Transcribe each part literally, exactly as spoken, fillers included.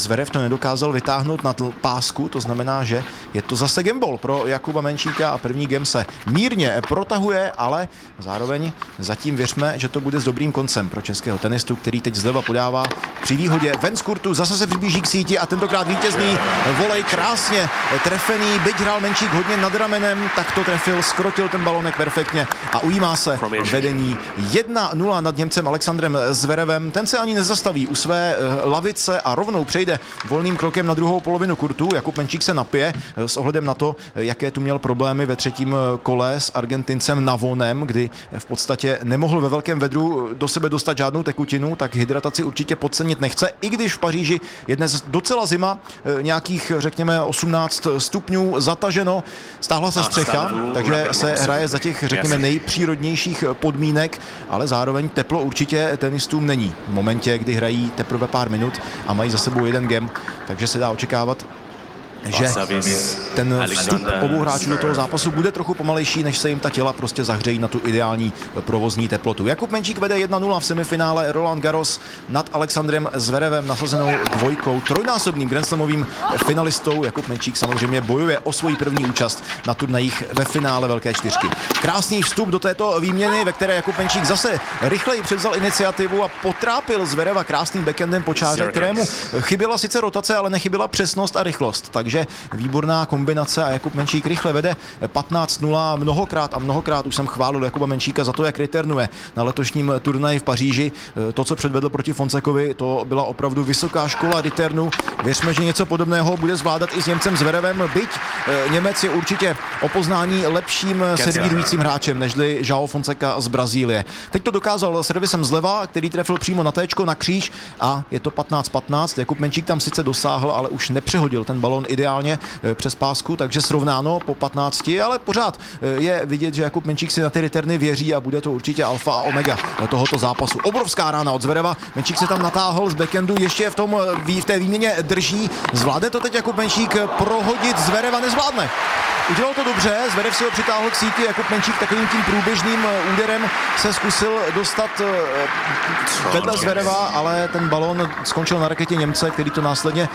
Zverev to nedokázal vytáhnout na pásku, to znamená, že je to zase gambol pro Jakuba Menčíka a první game se mírně protahuje, ale zároveň zatím věřme, že to bude s dobrým koncem pro českého tenistu, který teď zleva podává při výhodě ven z kurtu, zase se přiblíží k síti a tentokrát vítězný volej krásně trefený, byť hrál Menčík hodně nad ramenem, tak to trefil, skrotil ten balonek perfektně a ujímá se vedení jedna nula nad Němcem Alexandrem Zverevem. Ten se ani nezastaví u své lavice a rovnou přejde volným krokem na druhou polovinu kurtu. Jakub Menčík se napije s ohledem na to, jaké tu měl problémy ve třetím kole s Argentincem Navonem, kdy v podstatě nemohl ve velkém vedru do sebe dostat žádnou tekutinu, tak hydrataci určitě podcenit nechce, i když v Paříži je dnes docela zima, nějakých řekněme osmnáct stupňů, zataženo, stáhla se střecha, takže se hraje za těch řekněme nejpřírodnějších podmínek, ale zároveň teplo určitě tenistům není v momentě, kdy hrají teprve pár minut a mají za sebou jeden game, takže se dá očekávat, že ten vstup obou hráčů do toho zápasu bude trochu pomalejší, než se jim ta těla prostě zahřejí na tu ideální provozní teplotu. Jakub Menčík vede jedna nula v semifinále Roland Garros nad Alexandrem Zverevem, nasazenou dvojkou, trojnásobným grandslamovým finalistou. Jakub Menčík samozřejmě bojuje o svoji první účast na turnajích ve finále Velké čtyřky. Krásný vstup do této výměny, ve které Jakub Menčík zase rychleji převzal iniciativu a potrápil Zvereva krásným backendem po čáře, kterému chyběla sice rotace, ale nechyběla přesnost a rychlost. Takže výborná kombinace a Jakub Menčík rychle vede patnáct nula. Mnohokrát a mnohokrát už jsem chválil Jakuba Menčíka za to, jak returnuje na letošním turnaji v Paříži. To, co předvedl proti Fonsekovi, to byla opravdu vysoká škola returnu. Věřme, že něco podobného bude zvládat i s Němcem Zverevem, byť Němec je určitě o poznání lepším servírujícím hráčem, nežli João Fonseca z Brazílie. Teď to dokázal servisem zleva, který trefil přímo na téčko, na kříž a je to patnáct patnáct. Jakub Menčík tam sice dosáhl, ale už nepřehodil ten balon ideálně přes pásku, takže srovnáno po patnácti, ale pořád je vidět, že Jakub Menčík si na ty returny věří a bude to určitě alfa a omega tohoto zápasu. Obrovská rána od Zvereva, Menčík se tam natáhl z backendu, ještě v, tom, v té výměně drží. Zvládne to teď Jakub Menčík prohodit, Zvereva nezvládne. Udělal to dobře, Zverev si ho přitáhl k síti, Jakub Menčík takovým tím průběžným úderem se zkusil dostat vedle Zvereva, ale ten balón skončil na raketě Němce, který to následně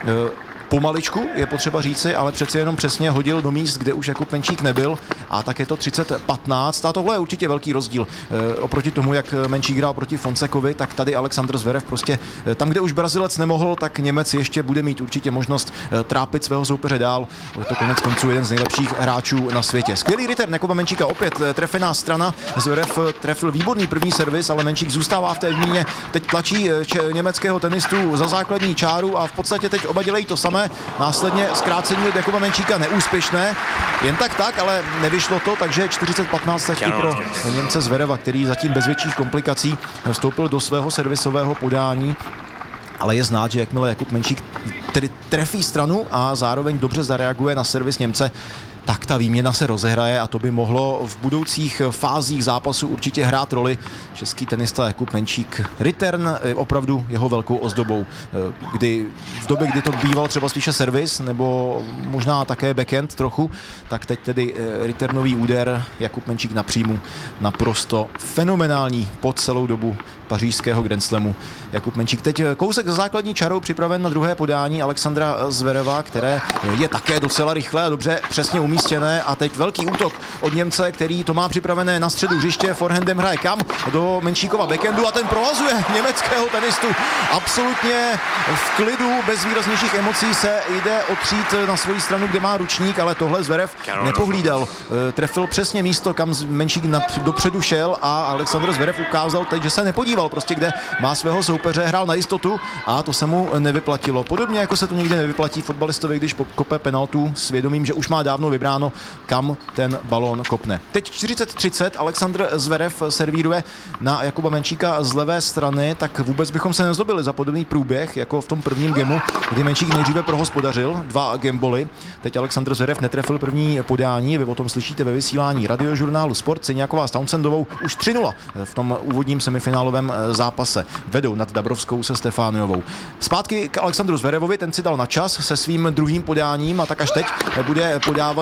pomaličku, je potřeba říci, ale přeci jenom přesně hodil do míst, kde už Jakub Menčík nebyl a tak je to třicet patnáct. A tohle je určitě velký rozdíl. E, oproti tomu, jak Menčík hrál proti Fonsekovi, tak tady Alexandr Zverev prostě e, tam, kde už Brazilec nemohl, tak Němec ještě bude mít určitě možnost e, trápit svého soupeře dál. Je to konec konců jeden z nejlepších hráčů na světě. Skvělý return Jakuba Menčíka, opět e, trefená strana. Zverev trefil výborný první servis, ale Menčík zůstává v té výměně. Teď tlačí e, če, německého tenistu za základní čáru a v podstatě teď oba dělají to samé. Následně zkrácení od Jakuba Menčíka neúspěšné. Jen tak tak, ale nevyšlo to, takže čtyřicet patnáct pro Němce Zvereva, který zatím bez větších komplikací vstoupil do svého servisového podání. Ale je znát, že jakmile Jakub Menčík tedy trefí stranu a zároveň dobře zareaguje na servis Němce, tak ta výměna se rozehraje a to by mohlo v budoucích fázích zápasu určitě hrát roli. Český tenista Jakub Menčík. Return opravdu jeho velkou ozdobou, kdy v době, kdy to býval třeba spíše servis nebo možná také backhand trochu, tak teď tedy returnový úder Jakub Menčík na příjmu naprosto fenomenální po celou dobu pařížského Grand Slamu. Jakub Menčík teď kousek za základní čarou připraven na druhé podání Alexandra Zvereva, které je také docela rychlé a dobře přesně umístěné a teď velký útok od Němce, který to má připravené na středu hřiště, forehandem hraje kam? Do Menčíkova backhandu a ten prohazuje německého tenistu absolutně v klidu, bez výraznějších emocí se jde otřít na svoji stranu, kde má ručník, ale tohle Zverev nepohlídal. Trefil přesně místo, kam Menčík dopředu šel a Alexandr Zverev ukázal teď, že se nepodíval prostě, kde má svého soupeře, hrál na jistotu a to se mu nevyplatilo. Podobně jako se to někdy nevyplatí fotbalistovi, když kope penaltu s vědomím, že už má dávno vybráno, kam ten balón kopne. Teď čtyřicet třicet, Alexandr Zverev servíruje na Jakuba Menčíka z levé strany, tak vůbec bychom se nezlobili za podobný průběh, jako v tom prvním gemu, kdy Menčík nejdříve prohospodařil dva gameboly. Teď Alexandr Zverev netrefil první podání, vy o tom slyšíte ve vysílání radiožurnálu Sport. Ceňáková s Townsendovou už tři nula v tom úvodním semifinálovém zápase. Vedou nad Dabrovskou se Stefániovou. Zpátky k Alexandru Zverevovi, ten si dal na čas se svým druhým podáním a tak až teď bude podávat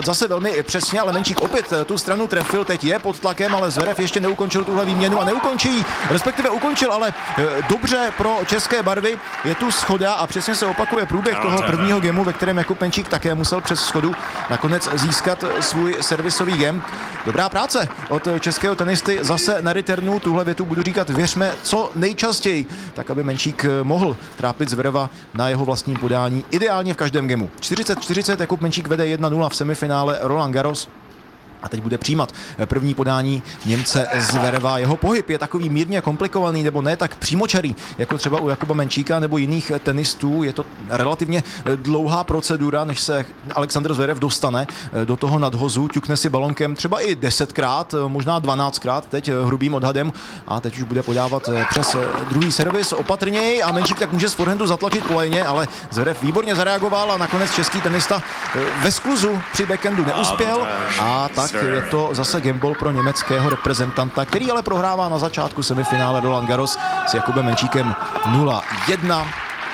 zase velmi přesně, ale Menčík opět tu stranu trefil, teď je pod tlakem, ale Zverev ještě neukončil tuhle výměnu a neukončí, respektive ukončil, ale dobře pro české barvy, je tu schoda a přesně se opakuje průběh toho prvního gemu, ve kterém Jakub Menčík také musel přes schodu nakonec získat svůj servisový gem. Dobrá práce od českého tenisty, zase na returnu, tuhle větu budu říkat, věřme co nejčastěji, tak aby Menčík mohl trápit Zvereva na jeho vlastním podání, ideálně v každém gemu. čtyřicet čtyřicet, Jakub Menčík vede jedna nula v semifinále Roland Garros. A teď bude přijímat první podání Němce Zvereva. Jeho pohyb je takový mírně komplikovaný, nebo ne tak přímočarý, jako třeba u Jakuba Menčíka nebo jiných tenistů. Je to relativně dlouhá procedura, než se Alexander Zverev dostane do toho nadhozu, ťukne si balonkem třeba i desetkrát, možná dvanáctkrát, teď hrubým odhadem, a teď už bude podávat přes druhý servis opatrněji a Menčík tak může z forehandu zatlačit po lajně, ale Zverev výborně zareagoval a nakonec český tenista ve skluzu při backhandu neuspěl a tak je to zase gameball pro německého reprezentanta, který ale prohrává na začátku semifinále Roland Garros s Jakubem Menčíkem nula jedna.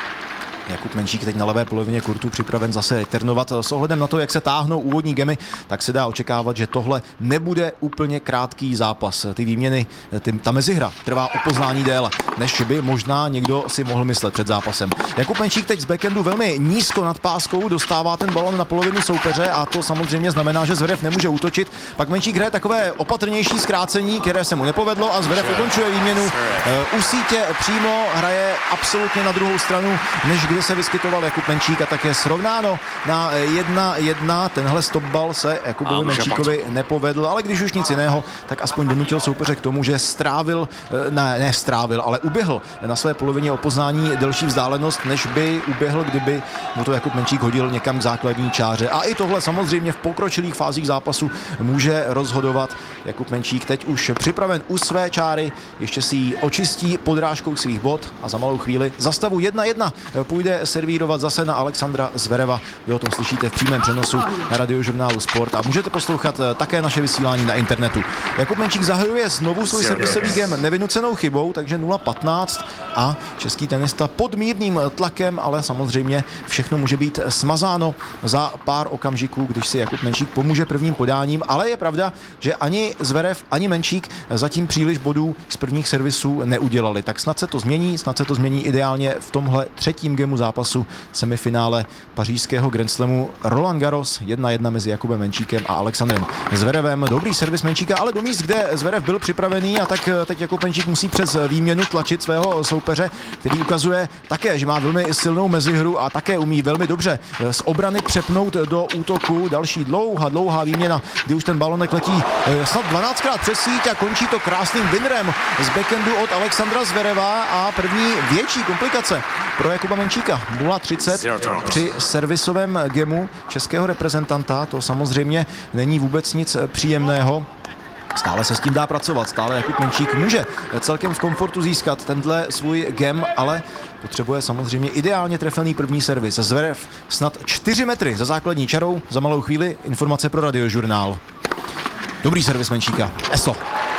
Jakub Menčík teď na levé polovině kurtu připraven zase returnovat. S ohledem na to, jak se táhnou úvodní gemy, tak se dá očekávat, že tohle nebude úplně krátký zápas. Ty výměny, ty, ta mezihra trvá o poznání déle, než by možná někdo si mohl myslet před zápasem. Jakub Menčík teď z backhandu velmi nízko nad páskou dostává ten balon na polovinu soupeře a to samozřejmě znamená, že Zverev nemůže útočit. Pak Menčík hraje takové opatrnější zkrácení, které se mu nepovedlo a Zverev ukončuje výměnu. U sítě přímo hraje absolutně na druhou stranu, než kde se vyskytoval Jakub Menčík a také srovnáno na jedna jedna. Tenhle stopbal se Jakubovi Menčíkovi nepovedl, ale když už nic jiného, tak aspoň donutil soupeře k tomu, že strávil, ne, ne strávil, ale uběhl na své polovině o poznání delší vzdálenost, než by uběhl, kdyby mu to Jakub Menčík hodil někam k základní čáře. A i tohle samozřejmě v pokročilých fázích zápasu může rozhodovat. Jakub Menčík teď už připraven u své čáry, ještě si ji očistí podrážkou svých bod a za malou chvíli za stavu jedna jedna půjde servírovat zase na Alexandra Zvereva. Vy o tom slyšíte v přímém přenosu na radiožurnálu Sport a můžete poslouchat také naše vysílání na internetu. Jakub Menčík zahajuje znovu svůj servisový gem nevinucenou chybou, takže nula patnáct a český tenista pod mírným tlakem, ale samozřejmě všechno může být smazáno za pár okamžiků, když si Jakub Menčík pomůže prvním podáním, ale je pravda, že ani Zverev, ani Menčík zatím příliš bodů z prvních servisů neudělali. Tak snad se to změní, snad se to změní ideálně v tomhle třetím gemu zápasu semifinále pařížského Grand Slamu Roland Garros jedna jedna mezi Jakubem Menčíkem a Alexandrem Zverevem. Dobrý servis Menčíka, ale do míst, kde Zverev byl připravený a tak teď Jakub Menčík musí přes výměnu tlačit svého soupeře, který ukazuje také, že má velmi silnou mezihru a také umí velmi dobře z obrany přepnout do útoku. Další dlouhá, dlouhá výměna, kdy už ten balonek letí snad dvanáctkrát přes síť a končí to krásným winnerem z backhandu od Alexandra Zvereva a první větší komplikace pro Jakuba Menčíka. nula třicet při servisovém gemu českého reprezentanta, to samozřejmě není vůbec nic příjemného. Stále se s tím dá pracovat, stále Jakub Menčík může celkem v komfortu získat tenhle svůj gem, ale potřebuje samozřejmě ideálně trefený první servis. Zverev snad čtyři metry za základní čarou, za malou chvíli informace pro radiožurnál. Dobrý servis Menčíka, eso.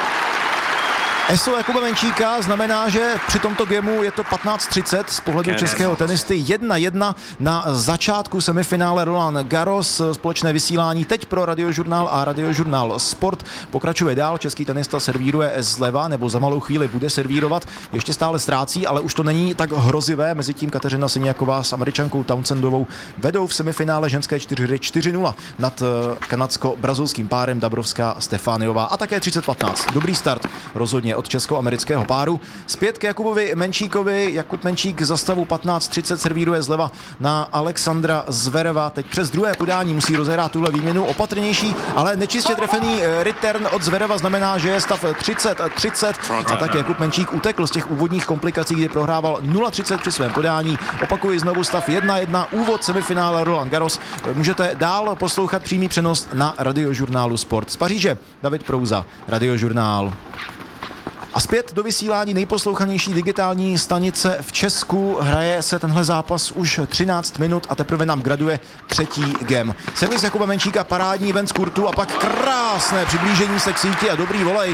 Eso Jakuba Menčíka znamená, že při tomto gemu je to patnáct třicet z pohledu českého tenisty jedna jedna na začátku semifinále Roland Garros. Společné vysílání teď pro radiožurnál a radiožurnál Sport pokračuje dál. Český tenista servíruje zleva, nebo za malou chvíli bude servírovat. Ještě stále ztrácí, ale už to není tak hrozivé. Mezitím Kateřina Siniaková s Američankou Townsendovou vedou v semifinále ženské čtyřhry čtyři nula nad kanadsko-brazilským párem Dabrowská Stefániová a také třicet patnáct. Dobrý start rozhodně od česko-amerického páru. Zpět k Jakubovi Menčíkovi. Jakub Menčík za stavu patnáct třicet servíruje zleva na Alexandra Zvereva. Teď přes druhé podání musí rozehrát tuhle výměnu opatrnější, ale nečistě trefený return od Zvereva znamená, že je stav třicet třicet a tak Jakub Menčík utekl z těch úvodních komplikací, kdy prohrával nula třicet při svém podání. Opakuji znovu stav jedna jedna, úvod semifinále Roland Garros. Můžete dál poslouchat přímý přenos na radiožurnálu Sport. Z Paříže David Prouza, radiožurnál. A zpět do vysílání nejposlouchanější digitální stanice v Česku. Hraje se tenhle zápas už třináct minut a teprve nám graduje třetí gem. Servis Jakuba Menčíka, parádní ven z kurtu a pak krásné přiblížení se k síti a dobrý volej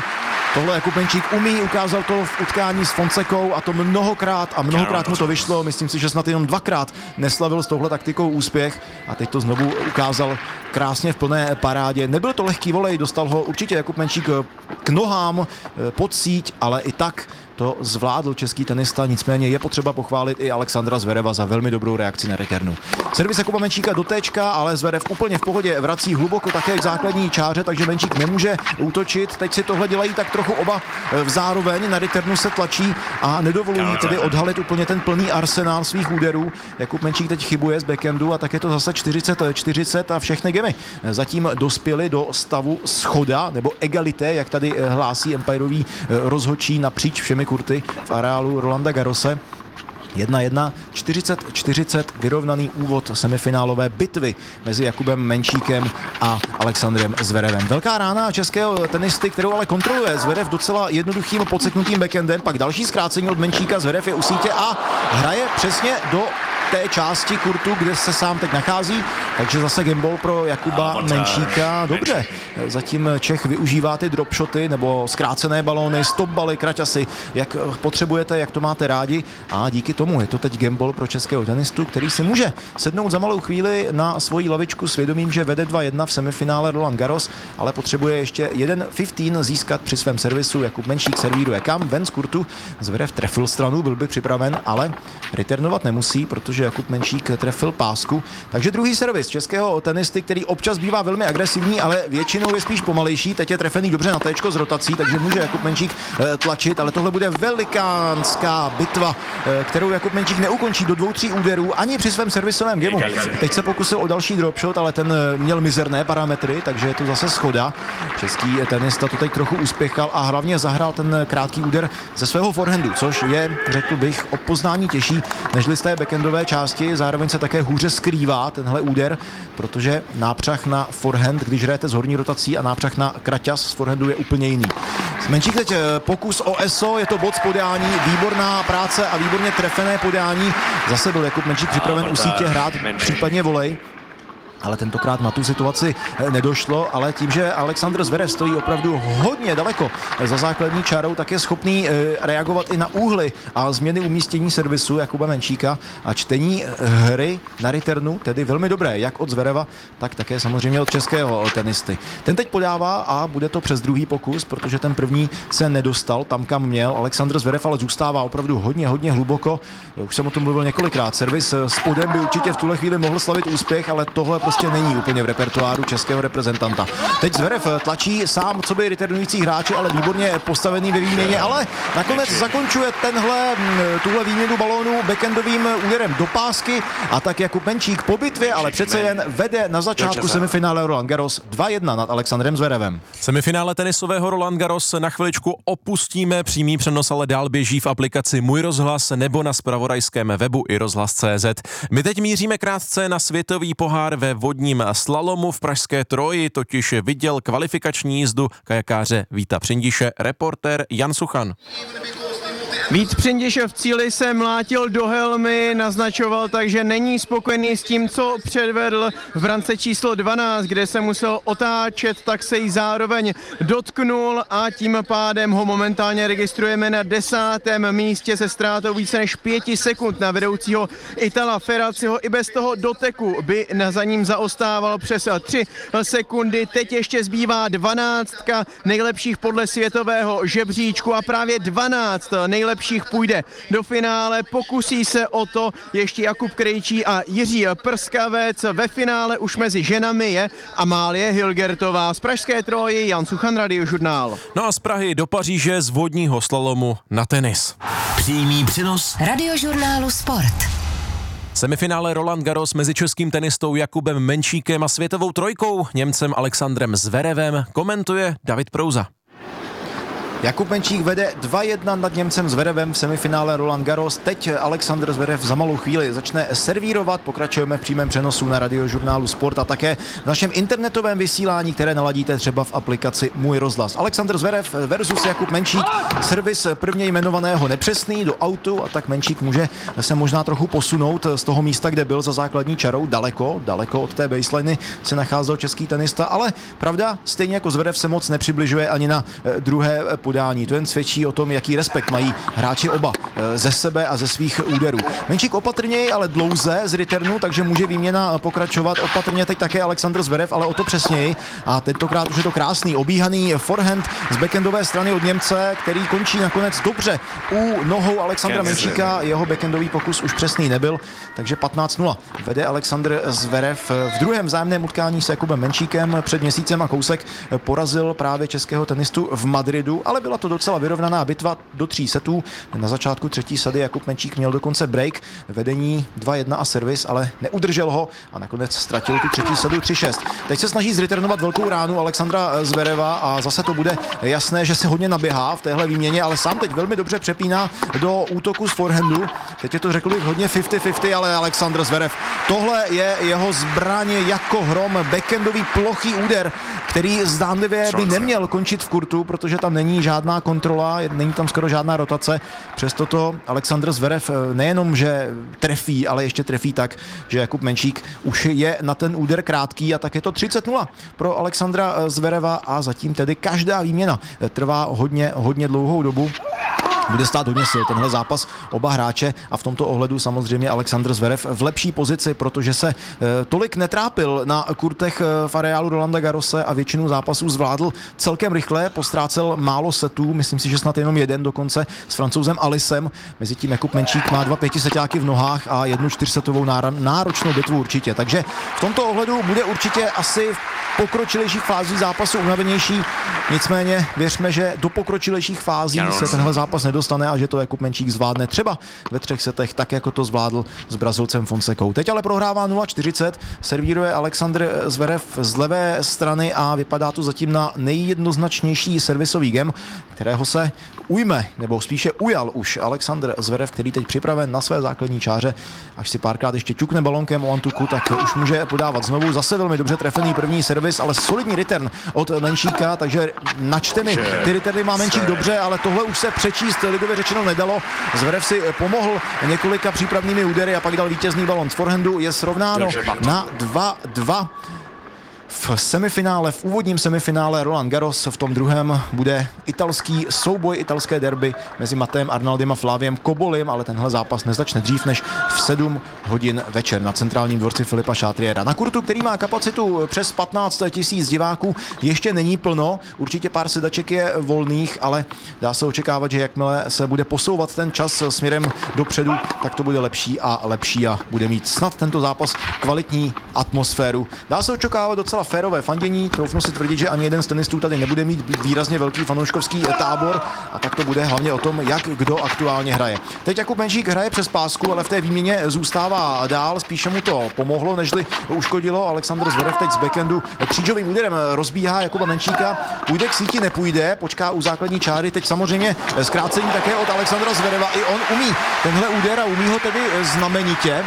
Tohle Jakub Menčík umí, ukázal to v utkání s Fonsekou a to mnohokrát a mnohokrát mu to vyšlo. Myslím si, že snad jenom dvakrát neslavil s touhle taktikou úspěch a teď to znovu ukázal krásně v plné parádě. Nebyl to lehký volej, dostal ho určitě Jakub Menčík k nohám, pod síť, ale i tak to zvládl český tenista, nicméně je potřeba pochválit i Alexandra Zvereva za velmi dobrou reakci na returnu. Servis Jakuba Menčíka do téčka, ale Zverev úplně v pohodě, vrací hluboko také k základní čáře, takže Menčík nemůže útočit. Teď si tohle dělají tak trochu oba v zároveň, na returnu se tlačí a nedovolují tedy odhalit úplně ten plný arsenál svých úderů. Jakub Menčík teď chybuje z backhandu a tak je to zase čtyřicet čtyřicet a všechny gemy zatím dospěly do stavu schoda nebo egalité, jak tady hlásí empirový rozhodčí napříč všemi kurty v areálu Rolanda Garrose. jedna jedna, čtyřicet čtyřicet, vyrovnaný úvod semifinálové bitvy mezi Jakubem Menčíkem a Alexandrem Zverevem. Velká rána českého tenisty, kterou ale kontroluje Zverev docela jednoduchým podseknutým backendem, pak další zkrácení od Menčíka, Zverev je u sítě a hraje přesně do té části kurtu, kde se sám teď nachází, takže zase gamble pro Jakuba Menčíka. Dobře, zatím Čech využívá ty dropshoty nebo zkrácené balóny, stop baly, kraťasy, jak potřebujete, jak to máte rádi a díky tomu je to teď gamble pro českého tenistu, který si může sednout za malou chvíli na svoji lavičku s vědomím, že vede dva jedna v semifinále Roland Garros, ale potřebuje ještě jeden patnáct získat při svém servisu. Jakub Menčík servíruje kam? Ven z kurtu, Zverev trefil stranu, byl by připraven, ale returnovat nemusí, protože Jakub Menčík trefil pásku. Takže druhý servis českého tenisty, který občas bývá velmi agresivní, ale většinou je spíš pomalejší. Teď je trefený dobře na téčko s rotací, takže může Jakub Menčík tlačit, ale tohle bude velikánská bitva, kterou Jakub Menčík neukončí do dvou, tří úderů ani při svém servisovém gemu. Teď se pokusil o další dropshot, ale ten měl mizerné parametry, takže je tu zase schoda. Český tenista to teď trochu uspěchal a hlavně zahrál ten krátký úder ze svého forehandu, což je, řekl bych, o poznání těžší nežli z té backendové části. Zároveň se také hůře skrývá tenhle úder, protože nápřah na forehand, když hrajete s horní rotací a nápřah na kraťas z forehandu je úplně jiný. Menčík teď pokus o es o, je to bod z podání, výborná práce a výborně trefené podání. Zase byl Jakub Menčík připraven u sítě hrát případně volej. Ale tentokrát na tu situaci nedošlo, ale tím, že Alexandr Zverev stojí opravdu hodně daleko za základní čárou, tak je schopný reagovat i na úhly a změny umístění servisu Jakuba Menčíka a čtení hry na returnu, tedy velmi dobré, jak od Zvereva, tak také samozřejmě od českého tenisty. Ten teď podává a bude to přes druhý pokus, protože ten první se nedostal tam, kam měl. Alexandr Zverev ale zůstává opravdu hodně, hodně hluboko. Už jsem o tom mluvil několikrát. Servis s podem by určitě v tuhle chvíli mohl slavit úspěch, ale tohle prostě není úplně v repertoáru českého reprezentanta. Teď Zverev tlačí sám co by returnující hráči, ale výborně postavený ve výměně, ale nakonec zakončuje tenhle, tuhle výměnu balónu backendovým úderem do pásky a tak Jakub Menčík po bitvě, ale přece jen vede na začátku semifinále Roland Garros dva jedna nad Alexandrem Zverevem. Semifinále tenisového Roland Garros na chviličku opustíme, přímý přenos ale dál běží v aplikaci Můj rozhlas nebo na zpravodajském webu i rozhlas tečka cé zet. My teď míříme krátce na světový pohár ve vodním slalomu v pražské Troji, totiž viděl kvalifikační jízdu kajakáře Víta Přindiše, reportér Jan Suchan. Vít Přindiš v cíli se mlátil do helmy, naznačoval tak, že není spokojený s tím, co předvedl v brance číslo dvanáct, kde se musel otáčet, tak se jí zároveň dotknul a tím pádem ho momentálně registrujeme na desátém místě se ztrátou více než pěti sekund na vedoucího Itala Ferraciho. I bez toho doteku by za ním zaostával přes tři sekundy. Teď ještě zbývá dvanáctka nejlepších podle světového žebříčku a právě dvanáct nejlepších půjde do finále. Pokusí se o to ještě Jakub Krejčí a Jiří Prskavec. Ve finále už mezi ženami je Amálie Hilgertová. Z pražské Troji Jan Suchan, Radiožurnál. No a z Prahy do Paříže z vodního slalomu na tenis. Přímý přenos Radiožurnálu Sport. Semifinále Roland Garros mezi českým tenistou Jakubem Menčíkem a světovou trojkou Němcem Alexandrem Zverevem komentuje David Prouza. Jakub Menčík vede dva jedna nad Němcem Zverevem v semifinále Roland Garros. Teď Alexandr Zverev za malou chvíli začne servírovat. Pokračujeme v přímém přenosu na Radiožurnálu Sport a také v našem internetovém vysílání, které naladíte třeba v aplikaci Můj rozhlas. Alexandr Zverev versus Jakub Menčík. Servis prvně jmenovaného nepřesný do autu a tak Menčík může se možná trochu posunout z toho místa, kde byl za základní čarou. Daleko, daleko od té baseliny se nacházel český tenista, ale pravda, stejně jako Zverev se moc nepřibližuje ani na druhé podání. To jen svědčí o tom, jaký respekt mají hráči oba ze sebe a ze svých úderů. Menšík opatrněji, ale dlouze z returnu, takže může výměna pokračovat. Opatrně teď také Alexandr Zverev, ale o to přesněji. A tentokrát už je to krásný obíhaný forehand z backendové strany od Němce, který končí nakonec dobře u nohou Alexandra Menšíka. Jeho backendový pokus už přesný nebyl, takže patnáct nula. Vede Alexandr Zverev. V druhém vzájemném utkání se Jakubem Menšíkem před měsícem a kousek porazil právě českého tenistu v Madridu, ale byla to docela vyrovnaná bitva do tří setů. Na začátku třetí sady Jakub Menšík měl dokonce break, vedení dva jedna a servis, ale neudržel ho a nakonec ztratil tu třetí sadu tři šest. Teď se snaží zreturnovat velkou ránu Alexandra Zvereva a zase to bude jasné, že se hodně naběhá v téhle výměně, ale sám teď velmi dobře přepíná do útoku z forehandu. Teď je to řekl bych hodně padesát padesát, ale Alexandr Zverev, tohle je jeho zbraně jako hrom, backendový plochý úder, který zdánlivě by neměl končit v kurtu, protože tam není žádná kontrola, není tam skoro žádná rotace. Přesto to Alexandr Zverev nejenom, že trefí, ale ještě trefí tak, že Jakub Menšík už je na ten úder krátký a tak je to třicet nula pro Alexandra Zvereva a zatím tedy každá výměna trvá hodně, hodně dlouhou dobu. Bude stát hodně sil tenhle zápas oba hráče a v tomto ohledu samozřejmě Alexandr Zverev v lepší pozici, protože se e, tolik netrápil na kurtech e, v areálu Rolanda Garrose a většinu zápasů zvládl celkem rychle, postrácel málo setů, myslím si, že snad jenom jeden dokonce s Francouzem Alisem. Mezitím Jakub Menšík má dva pětisetáky v nohách a jednu čtyřsetovou náročnou bitvu určitě. Takže v tomto ohledu bude určitě asi pokročilejších fází zápasu unavenější, nicméně věřme, že do pokročilejších fází se tenhle zápas nedostane a že to Jakub Menšík zvládne třeba ve třech setech, tak jako to zvládl s Brazilcem Fonsekou. Teď ale prohrává nula čtyřicet, servíruje Alexandr Zverev z levé strany a vypadá to zatím na nejjednoznačnější servisový game, kterého se ujme, nebo spíše ujal už Alexandr Zverev, který teď připraven na své základní čáře. Až si párkrát ještě čukne balonkem o antuku, tak už může podávat znovu. Zase velmi dobře trefený první servis, ale solidní return od Menšíka, takže načte mi, ty returny má Menšík dobře, ale tohle už se přečíst lidově řečeno nedalo. Zverev si pomohl několika přípravnými údery a pak dal vítězný balon z forehandu. Je srovnáno na dva dva. V semifinále, v úvodním semifinále Roland Garros, v tom druhém bude italský souboj, italské derby mezi Mateem Arnaldem a Fláviem Kobolim, ale tenhle zápas nezačne dřív než v sedm hodin večer na centrálním dvorci Filipa Chatriera. Na kurtu, který má kapacitu přes patnáct tisíc diváků, ještě není plno, určitě pár sedaček je volných, ale dá se očekávat, že jakmile se bude posouvat ten čas směrem dopředu, tak to bude lepší a lepší a bude mít snad tento zápas kvalitní atmosféru. Dá se očekávat docela férové fandění, troufnu si tvrdit, že ani jeden z tenistů tady nebude mít výrazně velký fanouškovský tábor a tak to bude hlavně o tom, jak kdo aktuálně hraje. Teď Jakub Menšík hraje přes pásku, ale v té výměně zůstává dál, spíše mu to pomohlo, nežli uškodilo. Alexandr Zverev teď z backendu křížovým úderem rozbíhá Jakuba Menšíka, půjde k síti, nepůjde, počká u základní čáry, teď samozřejmě zkrácení také od Alexandra Zvereva, i on umí tenhle úder a umí ho tedy znamenitě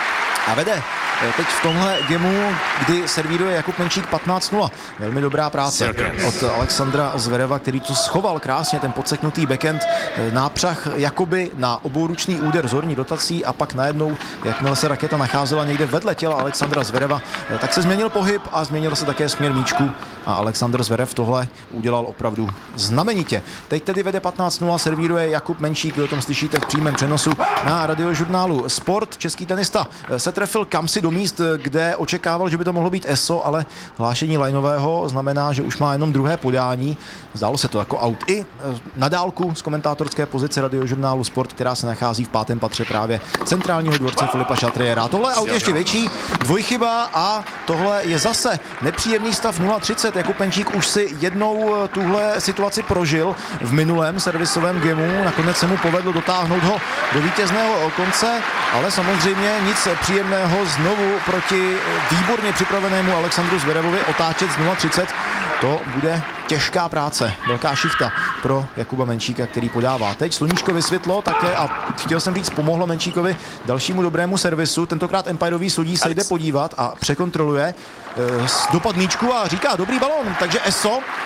a vede teď v tomhle gemu, kdy servíruje Jakub Menšík patnáct nula. Velmi dobrá práce od Alexandra Zvereva, který to schoval krásně, ten podseknutý backhand, nápřah jakoby na obouručný úder z horní dotací a pak najednou, jakmile se raketa nacházela někde vedle těla Alexandra Zvereva, tak se změnil pohyb a změnil se také směr míčku a Alexandr Zverev tohle udělal opravdu znamenitě. Teď tedy vede patnáct nula, servíruje Jakub Menšík, vy o tom slyšíte v přímém přenosu na radiožurnálu Sport. Český tenista se trefil kamsi do míst, kde očekával, že by to mohlo být E S O, ale hlášení lineového znamená, že už má jenom druhé podání. Zdálo se to jako out i na dálku z komentátorské pozice radiožurnálu Sport, která se nachází v pátém patře právě centrálního dvorce Filipa Chatriera. Tohle je aut ještě větší, dvojchyba a tohle je zase nepříjemný stav nula třicet. Jakub Menšík už si jednou tuhle situaci prožil v minulém servisovém gemu. Nakonec se mu povedlo dotáhnout ho do vítězného konce, ale samozřejmě nic příjemného znovu proti výborně připravenému Alexandru Zverevovi otáčet z nula třicet. To bude těžká práce, velká šichta pro Jakuba Menšíka, který podává. Teď sluníčko vysvětlo také a chtěl jsem říct, pomohlo Menšíkovi dalšímu dobrému servisu. Tentokrát empirový sudí se jde podívat a překontroluje e, dopad míčku a říká dobrý balón, takže E S O.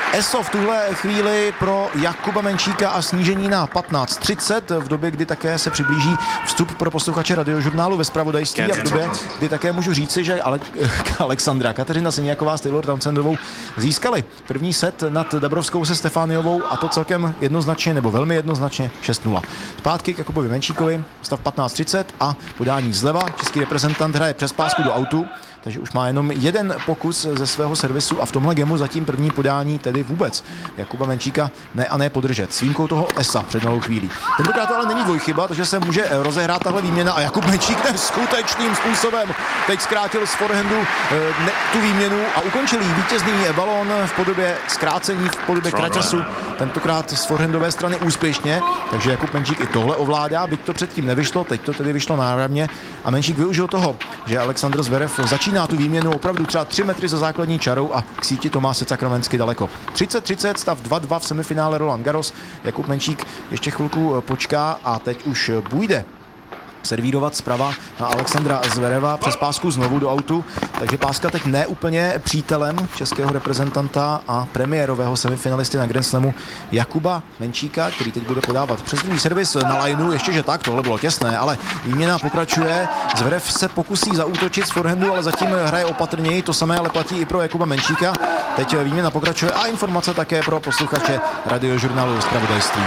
ESO v tuhle chvíli pro Jakuba Menčíka a snížení na patnáct třicet v době, kdy také se přiblíží vstup pro posluchače Radiožurnálu ve zpravodajství a v době, kdy také můžu říci, že Ale- Alexandra Kateřina Siniaková s Taylor Townsendovou získali první set nad Dabrovskou se Stefániovou a to celkem jednoznačně nebo velmi jednoznačně šest nula. Zpátky k Jakubovi Menčíkovi, stav patnáct třicet a podání zleva. Český reprezentant hraje přes pásku do autu, takže už má jenom jeden pokus ze svého servisu a v tomhle gemu zatím první podání tedy vůbec Jakuba Menčíka ne a ne podržet. S výjimkou toho ESA před malou chvílí. Tentokrát to ale není dvojchyba, takže se může rozehrát tahle výměna a Jakub Menčík neskutečným způsobem teď zkrátil z forehandu ne, tu výměnu a ukončil jí vítězný balón v podobě zkrácení, v podobě kraťasu, tentokrát z forehandové strany úspěšně, takže Jakub Menčík i tohle ovládá, byť to předtím nevyšlo, teď to tedy vyšlo náramně a Menčík využil toho, že Alexandr Zverev začíná tu výměnu opravdu třeba tři metry za základní čarou a k síti to má se sakramensky daleko. třicet třicet, stav dva dva v semifinále Roland Garros. Jakub Menčík ještě chvilku počká a teď už půjde servírovat zprava na Alexandra Zvereva přes pásku znovu do autu, takže páska teď ne úplně přítelem českého reprezentanta a premiérového semifinalisty na Grand Slamu Jakuba Menčíka, který teď bude podávat přes druhý servis na lineu, ještě že tak, tohle bylo těsné, ale výměna pokračuje, Zverev se pokusí zaútočit z forehandu, ale zatím hraje opatrněji, to samé ale platí i pro Jakuba Menčíka, teď výměna pokračuje a informace také pro posluchače Radiožurnálu zpravodajství.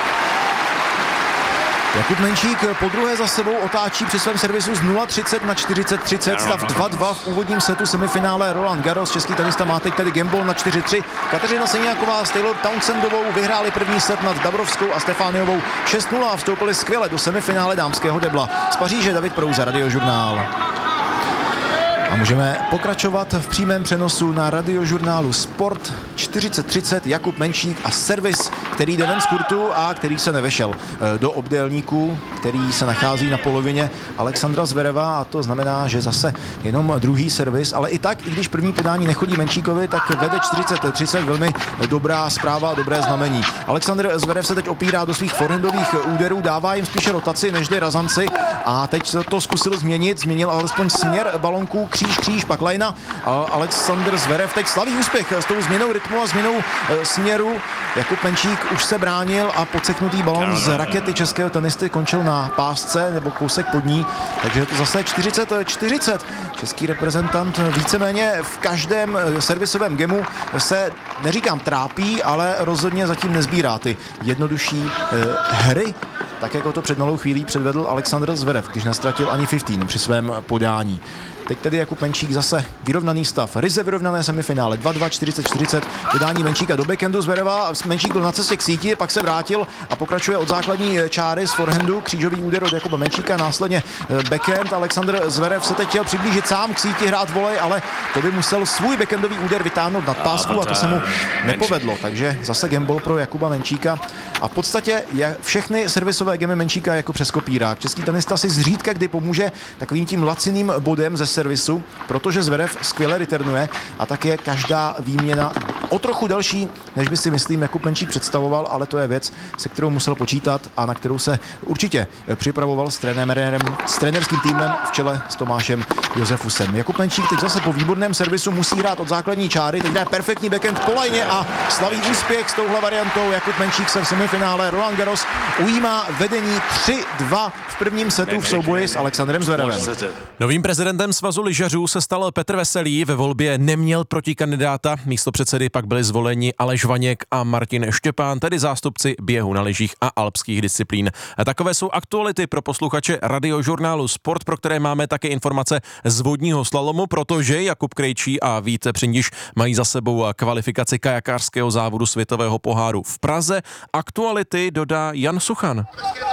Jakub Menčík po druhé za sebou otáčí při svém servisu z nula třicet na čtyřicet třicet, stav dva dva v úvodním setu semifinále Roland Garros. Český tenista má teď tedy gameball na čtyři tři. Kateřina Siniaková s Taylor Townsendovou vyhráli první set nad Dabrovskou a Stefániovou šest nula a vstoupili skvěle do semifinále dámského debla. Z Paříže David Prouza, Radiožurnál. A můžeme pokračovat v přímém přenosu na Radiožurnálu Sport. čtyřicet třicet Jakub Menčík a servis, který jde ven z kurtu a který se nevešel do obdélníku, který se nachází na polovině Alexandra Zvereva a to znamená, že zase jenom druhý servis, ale i tak, i když první podání nechodí Menčíkovi, tak vede čtyřicet třicet, velmi dobrá zpráva, dobré znamení. Alexandr Zverev se teď opírá do svých forehandových úderů, dává jim spíše rotaci než razanci a teď to zkusil změnit, změnil alespoň směr balonku, kříž, kříž, pak lajna. Alexandr Zverev teď slaví úspěch s tou změnou rytmu a změnou e, směru. Jakub Menčík už se bránil a podseknutý balon z rakety českého tenisty končil na pásce nebo kousek pod ní, takže je to zase čtyřicet čtyřicet. Český reprezentant víceméně v každém servisovém gemu se, neříkám trápí, ale rozhodně zatím nezbírá ty jednodušší e, hry, tak jako to před malou chvílí předvedl Alexandr Zverev, když nestratil ani patnáct při svém podání. Teď tedy Jakub Menčík zase vyrovnaný stav, ryze vyrovnané semifinále dva dva čtyřicet čtyřicet, vydání Menčíka do backhandu Zvereva, Menčík byl na cestě k síti, pak se vrátil a pokračuje od základní čáry z forehandu, křížový úder od Jakuba Menčíka, následně backhand, Alexandr Zverev se teď chtěl přiblížit sám k síti, hrát volej, ale to by musel svůj backhandový úder vytáhnout nad pásku a to se mu nepovedlo, takže zase gamble pro Jakuba Menčíka a v podstatě je všechny servisové gemy Menčíka jako přes kopírák. Český tenista si zřídka kdy pomůže takovým tím laciným bodem ze servisu, protože Zverev skvěle returnuje a tak je každá výměna o trochu delší, než by si myslím Jakub Menčík představoval, ale to je věc, se kterou musel počítat a na kterou se určitě připravoval s trenérem, s trenérským týmem v čele s Tomášem Josefusem. Jakub Menčík teď zase po výborném servisu musí hrát od základní čáry, teď dá perfektní backhand po lajně a slaví úspěch s touhle variantou. Jakub Menčík se v semifinále Roland Garros ujímá vedení tři dva v prvním setu v souboji s Alexandrem Zverevem. Novým prezidentem Svazu lyžařů se stal Petr Veselý, ve volbě neměl protikandidáta, místopředsedy pak byli zvoleni Aleš Vaněk a Martin Štěpán, tedy zástupci běhu na lyžích a alpských disciplín. A takové jsou aktuality pro posluchače Radiožurnálu Sport, pro které máme také informace z vodního slalomu, protože Jakub Krejčí a Vít Přindiš mají za sebou kvalifikaci kajakářského závodu světového poháru v Praze. Aktuality dodá Jan Suchan.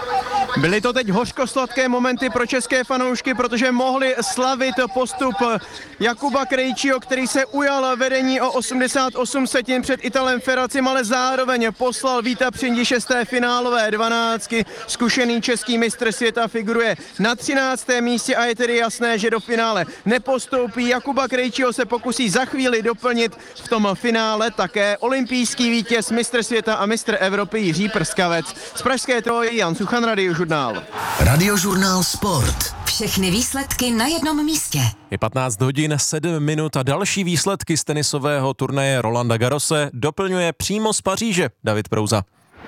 Byly to teď hořkosladké momenty pro české fanoušky, protože mohli slavit postup Jakuba Krejčího, který se ujal vedení o osmdesát osm setin před Italem Ferracim, ale zároveň poslal Víta Přindiše z té finálové dvanáctky. Zkušený český mistr světa figuruje na třináctém místě a je tedy jasné, že do finále nepostoupí. Jakuba Krejčího se pokusí za chvíli doplnit v tom finále také olympijský vítěz, mistr světa a mistr Evropy Jiří Prskavec. Z pražské Troje Jan Suchan, Radio Radiožurnál. Radiožurnál Sport. Všechny výsledky na jednom místě. Je patnáct hodin, sedm minut a další výsledky z tenisového turnaje Rolanda Garrose doplňuje přímo z Paříže David Prouza.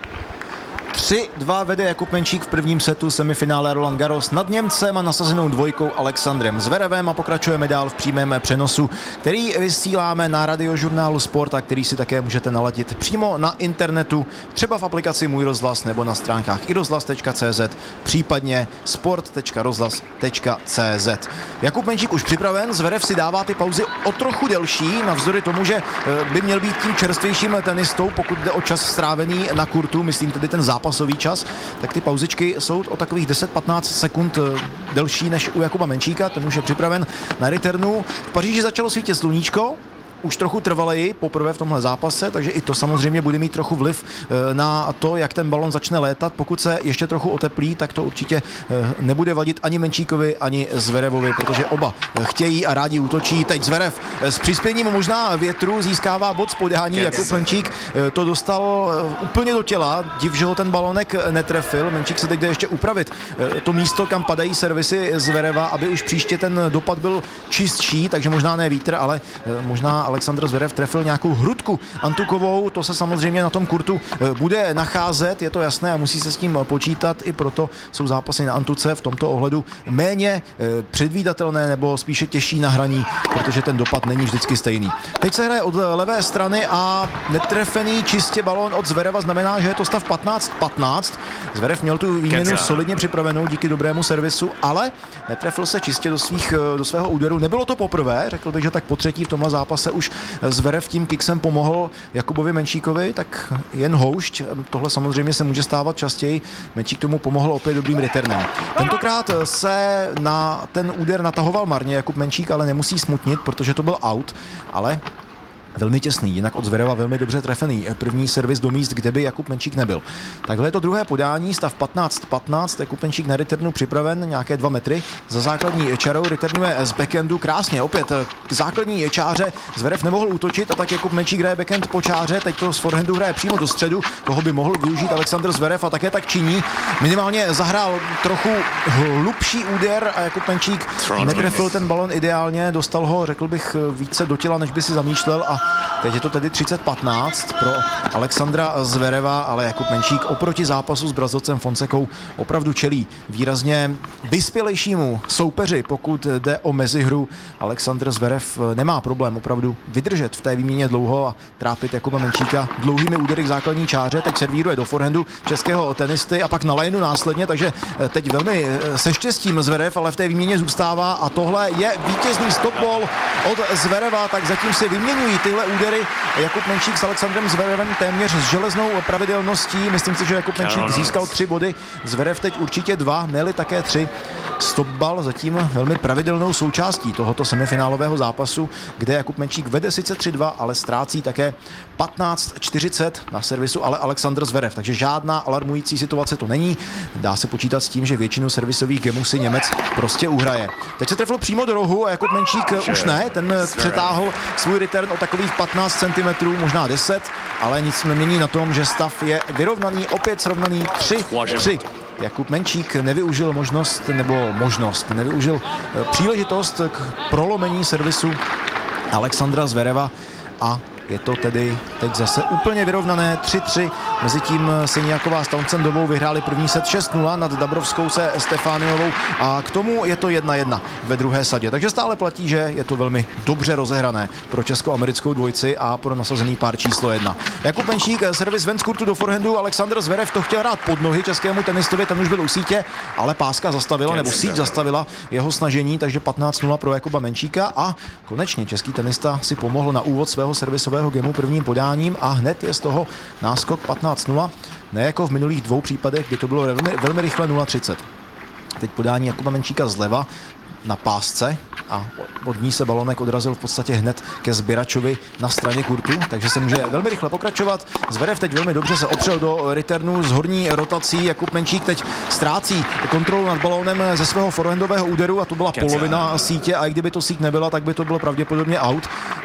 tři dva vede Jakub Menčík v prvním setu semifinále Roland Garros nad Němcem a nasazenou dvojkou Alexandrem Zverevem a pokračujeme dál v přímém přenosu, který vysíláme na Radiožurnálu Sport a který si také můžete naladit přímo na internetu, třeba v aplikaci Můj rozhlas nebo na stránkách i rozhlas tečka cé zet, případně sport tečka rozhlas tečka cé zet. Jakub Menčík už připraven, Zverev si dává ty pauzy o trochu delší, navzdory tomu, že by měl být tím čerstvějším tenistou, pokud jde o čas strávený na kurtu, myslím tedy ten zápasový čas, tak ty pauzičky jsou o takových deset patnáct sekund delší než u Jakuba Menčíka, ten už je připraven na returnu. V Paříži začalo svítit sluníčko, už trochu trvaleji poprvé v tomhle zápase, takže i to samozřejmě bude mít trochu vliv na to, jak ten balon začne létat. Pokud se ještě trochu oteplí, tak to určitě nebude vadit ani Menčíkovi, ani Zverevovi, protože oba chtějí a rádi útočí. Teď Zverev s přispěním možná větru získává bod z podání. Jakub Menčík to dostal úplně do těla. Div, že ho ten balonek netrefil. Menčík se teď jde ještě upravit to místo, kam padají servisy Zvereva, aby už příště ten dopad byl čistší, takže možná ne vítr, ale možná Alexandr Zverev trefil nějakou hrudku antukovou, to se samozřejmě na tom kurtu bude nacházet, je to jasné a musí se s tím počítat, i proto jsou zápasy na antuce v tomto ohledu méně předvídatelné nebo spíše těžší na hraní, protože ten dopad není vždycky stejný. Teď se hraje od levé strany a netrefený čistě balón od Zvereva znamená, že je to stav patnáct patnáct. Zverev měl tu výměnu solidně připravenou díky dobrému servisu, ale netrefil se čistě do, svých, do svého úderu. Nebylo to poprvé, řekl bych, že tak po třetí v tomhle zápase už Zverev tím kiksem pomohl Jakubovi Menčíkovi, tak jen houšť. Tohle samozřejmě se může stávat častěji. Menčík tomu pomohl opět dobrým returnem. Tentokrát se na ten úder natahoval marně Jakub Menčík, ale nemusí smutnit, protože to byl out, ale velmi těsný, jinak od Zvereva velmi dobře trefený. První servis do míst, kde by Jakub Menčík nebyl. Takhle je to druhé podání, stav patnáct patnáct, Jakub Menčík na returnu připraven, nějaké dva metry. Za základní čarou returnuje z backhandu krásně, opět k základní čáře. Zverev nemohl útočit a tak Jakub Menčík hraje backhand po čáře, teď to z forehandu hraje přímo do středu, toho by mohl využít Alexandr Zverev a také tak činí. Minimálně zahrál trochu hlubší úder a Jakub Menčík netrefil ten balon ideálně, dostal ho, řekl bych, více do těla, než by si zamýšlel a teď je to tedy třicet patnáct pro Alexandra Zvereva, ale Jakub Menčík oproti zápasu s Brazilcem Fonsekou opravdu čelí výrazně vyspělejšímu soupeři, pokud jde o mezihru. Alexandr Zverev nemá problém opravdu vydržet v té výměně dlouho a trápit Jakuba Menčíka dlouhými údery k základní čáře. Teď servíruje do forehandu českého tenisty a pak na lineu následně, takže teď velmi se štěstím Zverev, ale v té výměně zůstává a tohle je vítězný stopball od Zvereva, tak zatím si vyměňují tyhle údery Jakub Menčík s Alexandrem Zverevem téměř s železnou pravidelností. Myslím si, že Jakub Menčík získal tři body, Zverev teď určitě dva, ne-li také tři. Stopball zatím velmi pravidelnou součástí tohoto semifinálového zápasu, kde Jakub Menčík vede sice tři dva, ale ztrácí také patnáct čtyřicet na servisu, ale Alexandr Zverev. Takže žádná alarmující situace to není. Dá se počítat s tím, že většinu servisových gemů si Němec prostě uhraje. Teď se trefil přímo do rohu a Jakub Menčík už ne, ten přetáhl svůj return o takových patnáct centimetrů, možná deset, ale nic nemění na tom, že stav je vyrovnaný, opět srovnaný tři tři. Jakub Menčík nevyužil možnost, nebo možnost, nevyužil příležitost k prolomení servisu Alexandra Zvereva a je to tedy teď zase úplně vyrovnané tři tři. Mezitím Siniaková s Townsendovou vyhráli první set šest nula nad Dabrovskou se Stefániovou a k tomu je to jedna jedna ve druhé sadě. Takže stále platí, že je to velmi dobře rozehrané pro česko-americkou dvojici a pro nasazený pár číslo jedna. Jakub Menčík, servis ven z kurtu do forehandu, Alexandr Zverev to chtěl hrát pod nohy českému tenistovi, ten už byl u sítě, ale páska zastavila, nebo síť zastavila jeho snažení, takže patnáct nula pro Jakuba Menčíka a konečně český tenista si pomohl na úvod svého servisového gemu prvním podáním a hned je z toho náskok patnáct nula, ne jako v minulých dvou případech, kdy to bylo velmi, velmi rychle nula třicet. Teď podání Jakuba Menčíka zleva na pásce a od ní se balonek odrazil v podstatě hned ke Zbiračovi na straně kurtu, takže se může velmi rychle pokračovat. Zverev teď velmi dobře se opřel do returnu s horní rotací. Jakub Menčík teď ztrácí kontrolu nad balónem ze svého forehandového úderu a to byla polovina sítě a i kdyby to síť nebyla, tak by to bylo pravděpodobně out.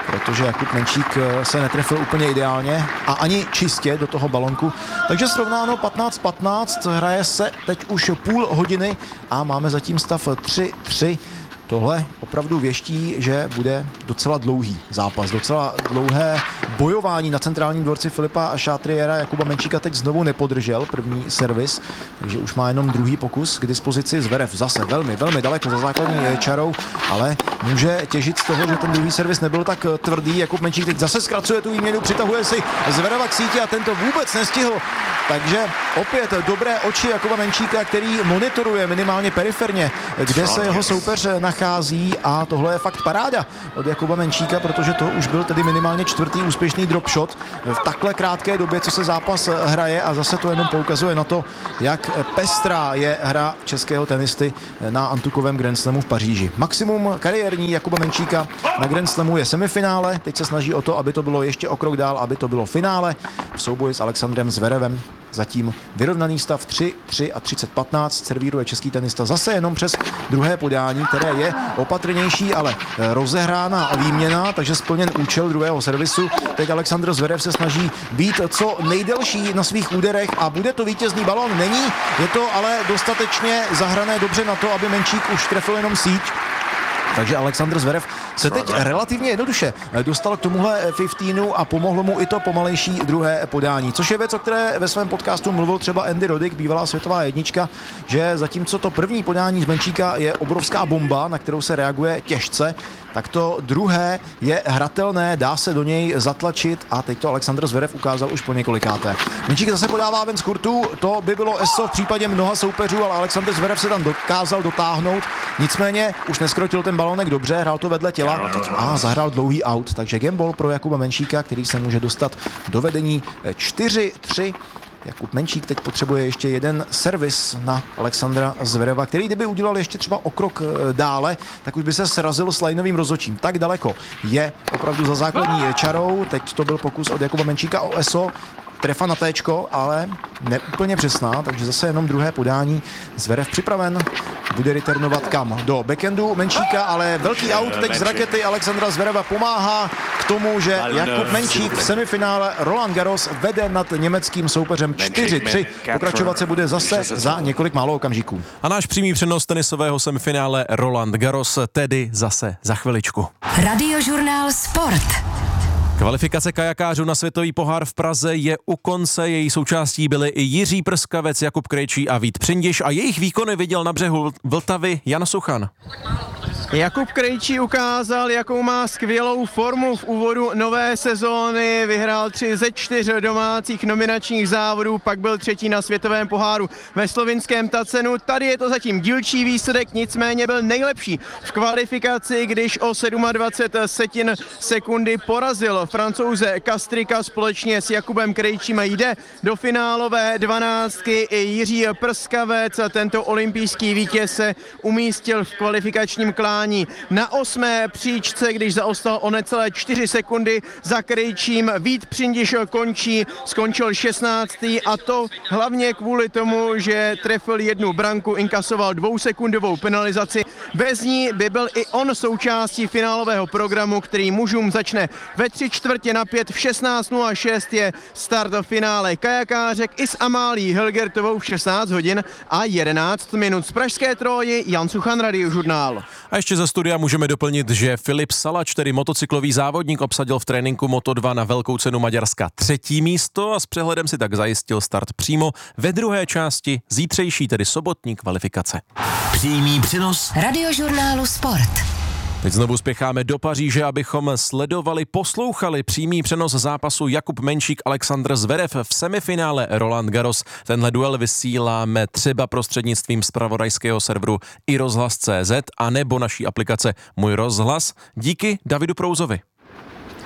protože Jakub Menčík se netrefil úplně ideálně a ani čistě do toho balonku. Takže srovnáno patnáct patnáct, hraje se teď už půl hodiny a máme zatím stav tři tři. Tohle opravdu věští, že bude docela dlouhý zápas, docela dlouhé bojování na centrálním dvorci Filipa Šátriéra. Jakuba Menčíka teď znovu nepodržel první servis, takže už má jenom druhý pokus k dispozici. Zverev zase velmi, velmi daleko za základní čarou, ale může těžit z toho, že ten druhý servis nebyl tak tvrdý. Jakub Menčík teď zase zkracuje tu výměnu, přitahuje si Zvereva k síti a tento vůbec nestihl. Takže opět dobré oči Jakuba Menčíka, který monitoruje minimálně periferně, kde se jeho soupeř nachází, a tohle je fakt paráda od Jakuba Menčíka, protože to už byl tedy minimálně čtvrtý úspěšný drop shot v takhle krátké době, co se zápas hraje, a zase to jenom poukazuje na to, jak pestrá je hra českého tenisty na antukovém Grand Slamu v Paříži. Maximum kariérní Jakuba Menčíka na Grand Slamu je semifinále, teď se snaží o to, aby to bylo ještě o krok dál, aby to bylo finále v souboji s Alexandrem Zverevem. Zatím vyrovnaný stav tři tři a třicet patnáct, servíruje český tenista zase jenom přes druhé podání, které je opatrnější, ale rozehrána výměna, takže splněn účel druhého servisu. Teď Alexandr Zverev se snaží být co nejdelší na svých úderech a bude to vítězný balon. Není, je to ale dostatečně zahrané dobře na to, aby Menčík už trefil jenom síť. Takže Alexandr Zverev se teď relativně jednoduše dostal k tomuhle patnáctému a pomohlo mu i to pomalejší druhé podání. Což je věc, o které ve svém podcastu mluvil třeba Andy Roddick, bývalá světová jednička, že zatímco to první podání z Menčíka je obrovská bomba, na kterou se reaguje těžce, tak to druhé je hratelné, dá se do něj zatlačit a teď to Alexandr Zverev ukázal už po několikáté. Menčík zase podává ven z kurtu, to by bylo eso v případě mnoha soupeřů, ale Alexandr Zverev se tam dokázal dotáhnout, nicméně už neskrotil ten balonek dobře, hrál to vedle těla a zahrál dlouhý out, takže gameball pro Jakuba Menčíka, který se může dostat do vedení čtyři tři. Jakub Menčík teď potřebuje ještě jeden servis na Alexandra Zvereva, který kdyby udělal ještě třeba o krok dále, tak už by se srazil s lineovým rozhodčím. Tak daleko je opravdu za základní čarou. Teď to byl pokus od Jakuba Menčíka o eso. Trefa na téčko, ale neúplně přesná, takže zase jenom druhé podání. Zverev připraven, bude returnovat kam? Do backendu Menčíka, ale velký out teď z rakety Alexandra Zvereva pomáhá k tomu, že Jakub Menčík v semifinále Roland Garros vede nad německým soupeřem čtyři tři. Pokračovat se bude zase za několik málo okamžiků. A náš přímý přenos tenisového semifinále Roland Garros tedy zase za chviličku. Radiožurnál Sport. Kvalifikace kajakářů na světový pohár v Praze je u konce, její součástí byly i Jiří Prskavec, Jakub Krejčí a Vít Přindiš a jejich výkony viděl na břehu Vltavy Jan Suchan. Jakub Krejčí ukázal, jakou má skvělou formu v úvodu nové sezóny. Vyhrál tři ze čtyř domácích nominačních závodů, pak byl třetí na světovém poháru ve slovinském Tacenu. Tady je to zatím dílčí výsledek, nicméně byl nejlepší v kvalifikaci, když o dvacet sedm setin sekundy porazil Francouze Kastrika. Společně s Jakubem Krejčím jde do finálové dvanáctky i Jiří Prskavec. Tento olympijský vítěz se umístil v kvalifikačním klání na osmé příčce, když zaostal o necelé čtyři sekundy za Krejčím. Vít Přindiš končí, skončil šestnáctý a to hlavně kvůli tomu, že trefil jednu branku, inkasoval dvousekundovou penalizaci. Bez ní by byl i on součástí finálového programu, který mužům začne ve tři čtvrtě na pět. V šestnáct nula šest je start finále kajakářek i s Amálí Hilgertovou v šestnáct hodin a jedenáct minut. Z pražské Troji Jan Suchan, Radiožurnál. A ještě ze studia můžeme doplnit, že Filip Salač, tedy motocyklový závodník, obsadil v tréninku Moto dva na velkou cenu Maďarska třetí místo a s přehledem si tak zajistil start přímo ve druhé části zítřejší, tedy sobotní kvalifikace. Přímý přenos Radiožurnálu Sport. Teď znovu spěcháme do Paříže, abychom sledovali, poslouchali přímý přenos zápasu Jakub Menčík Alexandr Zverev v semifinále Roland Garros. Tenhle duel vysíláme třeba prostřednictvím zpravodajského serveru i rozhlas tečka cé zet a nebo naší aplikace Můj rozhlas. Díky Davidu Prouzovi.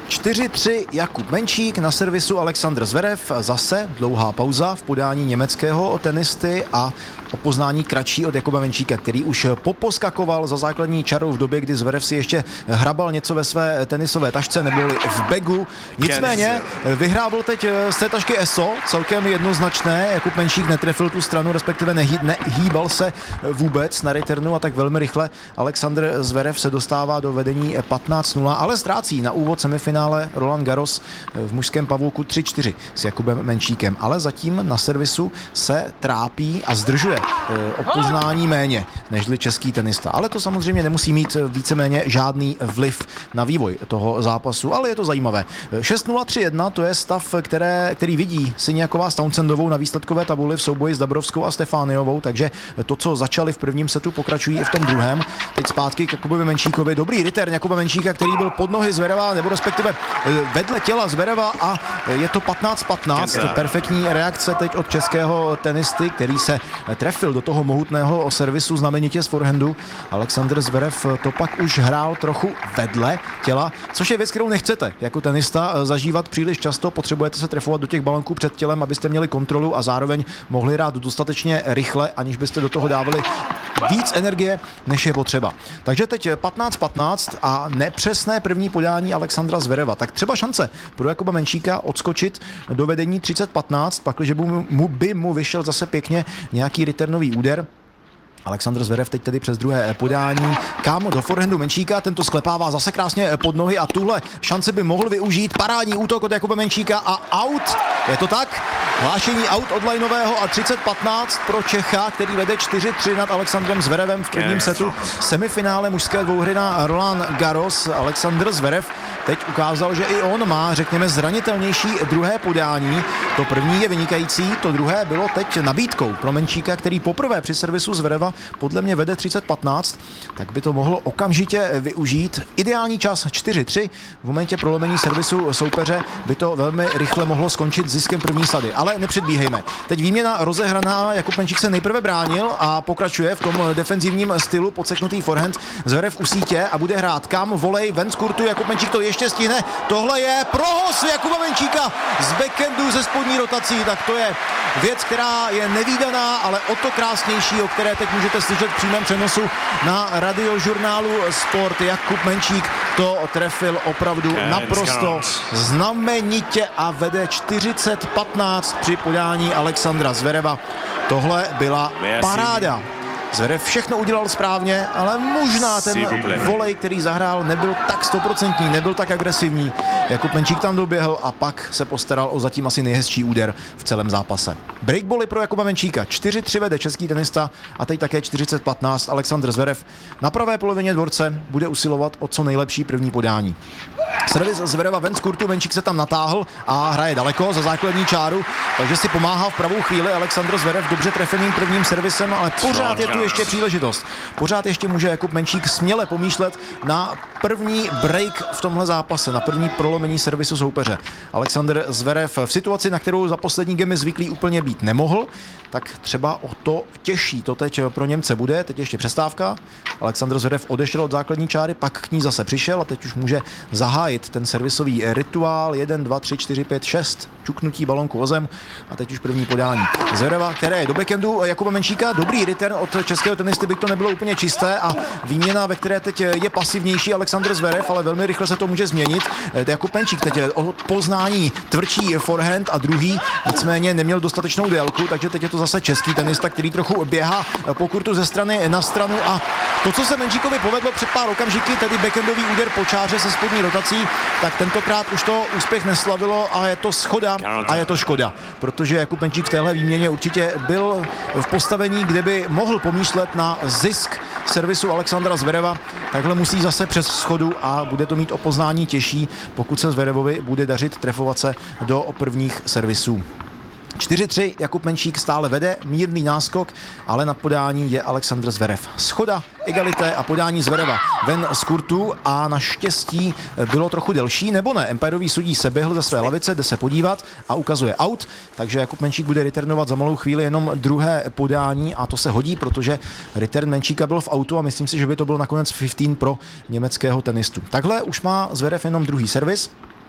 čtyři tři Jakub Menčík, na servisu Alexandr Zverev, zase dlouhá pauza v podání německého tenisty a o poznání kratší od Jakuba Menčíka, který už poposkakoval za základní čarou v době, kdy Zverev si ještě hrabal něco ve své tenisové tašce nebo v begu. Nicméně vyhrával teď z té tašky E S O, celkem jednoznačné. Jakub Menčík netrefil tu stranu, respektive nehý, nehýbal se vůbec na returnu a tak velmi rychle Alexandr Zverev se dostává do vedení patnáct nula, ale ztrácí na úvod semifinále Roland Garros v mužském pavouku tři čtyři s Jakubem Menčíkem, ale zatím na servisu se trápí a zdržuje o poznání méně nežli český tenista. Ale to samozřejmě nemusí mít víceméně žádný vliv na vývoj toho zápasu, ale je to zajímavé. šest nula tři jedna, to je stav, které, který vidí Siniaková s Townsendovou na výsledkové tabuli v souboji s Dabrovskou a Stefániovou, takže to, co začali v prvním setu, pokračují i v tom druhém. Teď zpátky k Jakubovi Menčíkovi. Dobrý return Jakuba Menčíka, který byl pod nohy Zvereva, nebo respektive vedle těla Zvereva a je to patnáct patnáct. Perfektní reakce teď od českého tenisty, který se trefil do toho mohutného servisu znamenitě z forehandu. Alexandr Zverev to pak už hrál trochu vedle těla, což je věc, kterou nechcete jako tenista zažívat příliš často. Potřebujete se trefovat do těch balonků před tělem, abyste měli kontrolu a zároveň mohli hrát dostatečně rychle, aniž byste do toho dávali víc energie, než je potřeba. Takže teď patnáct patnáct a nepřesné první podání Alexandra Zvereva. Tak třeba šance pro Jakuba Menčíka odskočit do vedení třicet patnáct, pakliže by mu, by mu vyšel zase pěkně nějaký returnový úder. Alexandr Zverev teď tedy přes druhé podání. Kam do forehandu Menčíka, tento sklepává zase krásně pod nohy a tuhle šanci by mohl využít. Parádní útok od Jakuba Menčíka a out. Je to tak? Hlášení out od lineového a třicet patnáct pro Čecha, který vede čtyři tři nad Alexandrem Zverevem v prvním setu semifinále mužské dvouhry na Roland Garros. Alexandr Zverev teď ukázal, že i on má, řekněme, zranitelnější druhé podání. To první je vynikající, to druhé bylo teď nabídkou pro Menčíka, který poprvé při servisu Zvereva podle mě vede třicet patnáct, tak by to mohlo okamžitě využít. Ideální čas čtyři tři, v momentě prolomení servisu soupeře by to velmi rychle mohlo skončit ziskem první sady, ale nepředbíhejme. Teď výměna rozehraná, Jakub Menčík se nejprve bránil a pokračuje v tom defenzivním stylu, podseknutý forehand, Zverev u sítě a bude hrát kam, volej, ven z kurtu, Jakub Menčík to ještě stihne, tohle je prohos Jakuba Menčíka z backhandu ze spodní rotací, tak to je věc, která je nevídaná, ale o to krásnější, o které teď můžete slyšet v přímém přenosu na radiožurnálu Sport. Jakub Menčík to trefil opravdu naprosto znamenitě a vede čtyřicet patnáct při podání Alexandra Zvereva. Tohle byla paráda. Zverev všechno udělal správně, ale možná ten volej, který zahrál, nebyl tak stoprocentní, nebyl tak agresivní. Jakub Menčík tam doběhl a pak se postaral o zatím asi nejhezčí úder v celém zápase. Breakbally pro Jakuba Menčíka. čtyři tři vede český tenista a teď také čtyřicet patnáct. Alexandr Zverev na pravé polovině dvorce bude usilovat o co nejlepší první podání. Servis Zvereva ven z kurtu, Menčík se tam natáhl a hraje daleko za základní čáru, takže si pomáhá v pravou chvíli Alexandr Zverev dobře trefeným prvním servisem, ale pořád je tu ještě příležitost. Pořád ještě může Jakub Menčík směle pomýšlet na první break v tomhle zápase, na první prolomení servisu soupeře. Alexandr Zverev v situaci, na kterou za poslední gemy zvyklý úplně být nemohl, tak třeba o to těžší to teď pro Němce bude. Teď ještě přestávka. Alexandr Zverev odešel od základní čáry, pak k ní zase přišel a teď už může zahájit ten servisový rituál. jeden, dva, tři, čtyři, pět, šest. Čuknutí balonku o zem a teď už první podání Zvereva, které je do backhandu Jakuba Menčíka. Dobrý return od českého tenisty, by to nebylo úplně čisté a výměna, ve které teď je pasivnější Alexandr Zverev, ale velmi rychle se to může změnit. Jakub Menčík teď je od poznání tvrdší forehand a druhý, nicméně neměl dostatečnou délku, takže teď je to zase český tenista, který trochu běhá po kurtu ze strany na stranu a to, co se Menčíkovi povedlo před pár okamžiky, tedy backhandový úder po čáře se spodní rotací, tak tentokrát už to úspěch neslavilo a je to schoda a je to škoda, protože Jakub Menčík v téhle výměně určitě byl v postavení, kde by mohl pomýšlet na zisk servisu Alexandra Zvereva. Takhle musí zase přes schodu a bude to mít o poznání těžší, pokud se Zverevovi bude dařit trefovat se do prvních servisů. čtyři tři, Jakub Menčík stále vede, mírný náskok, ale na podání je Alexandr Zverev. Schoda, egalité a podání Zvereva ven z kurtu a naštěstí bylo trochu delší, nebo ne? Empirový sudí se běhl ze své lavice, jde se podívat a ukazuje out, takže Jakub Menčík bude returnovat za malou chvíli jenom druhé podání a to se hodí, protože return Menčíka byl v autu a myslím si, že by to byl nakonec patnáct pro německého tenistu. Takhle už má Zverev jenom druhý servis.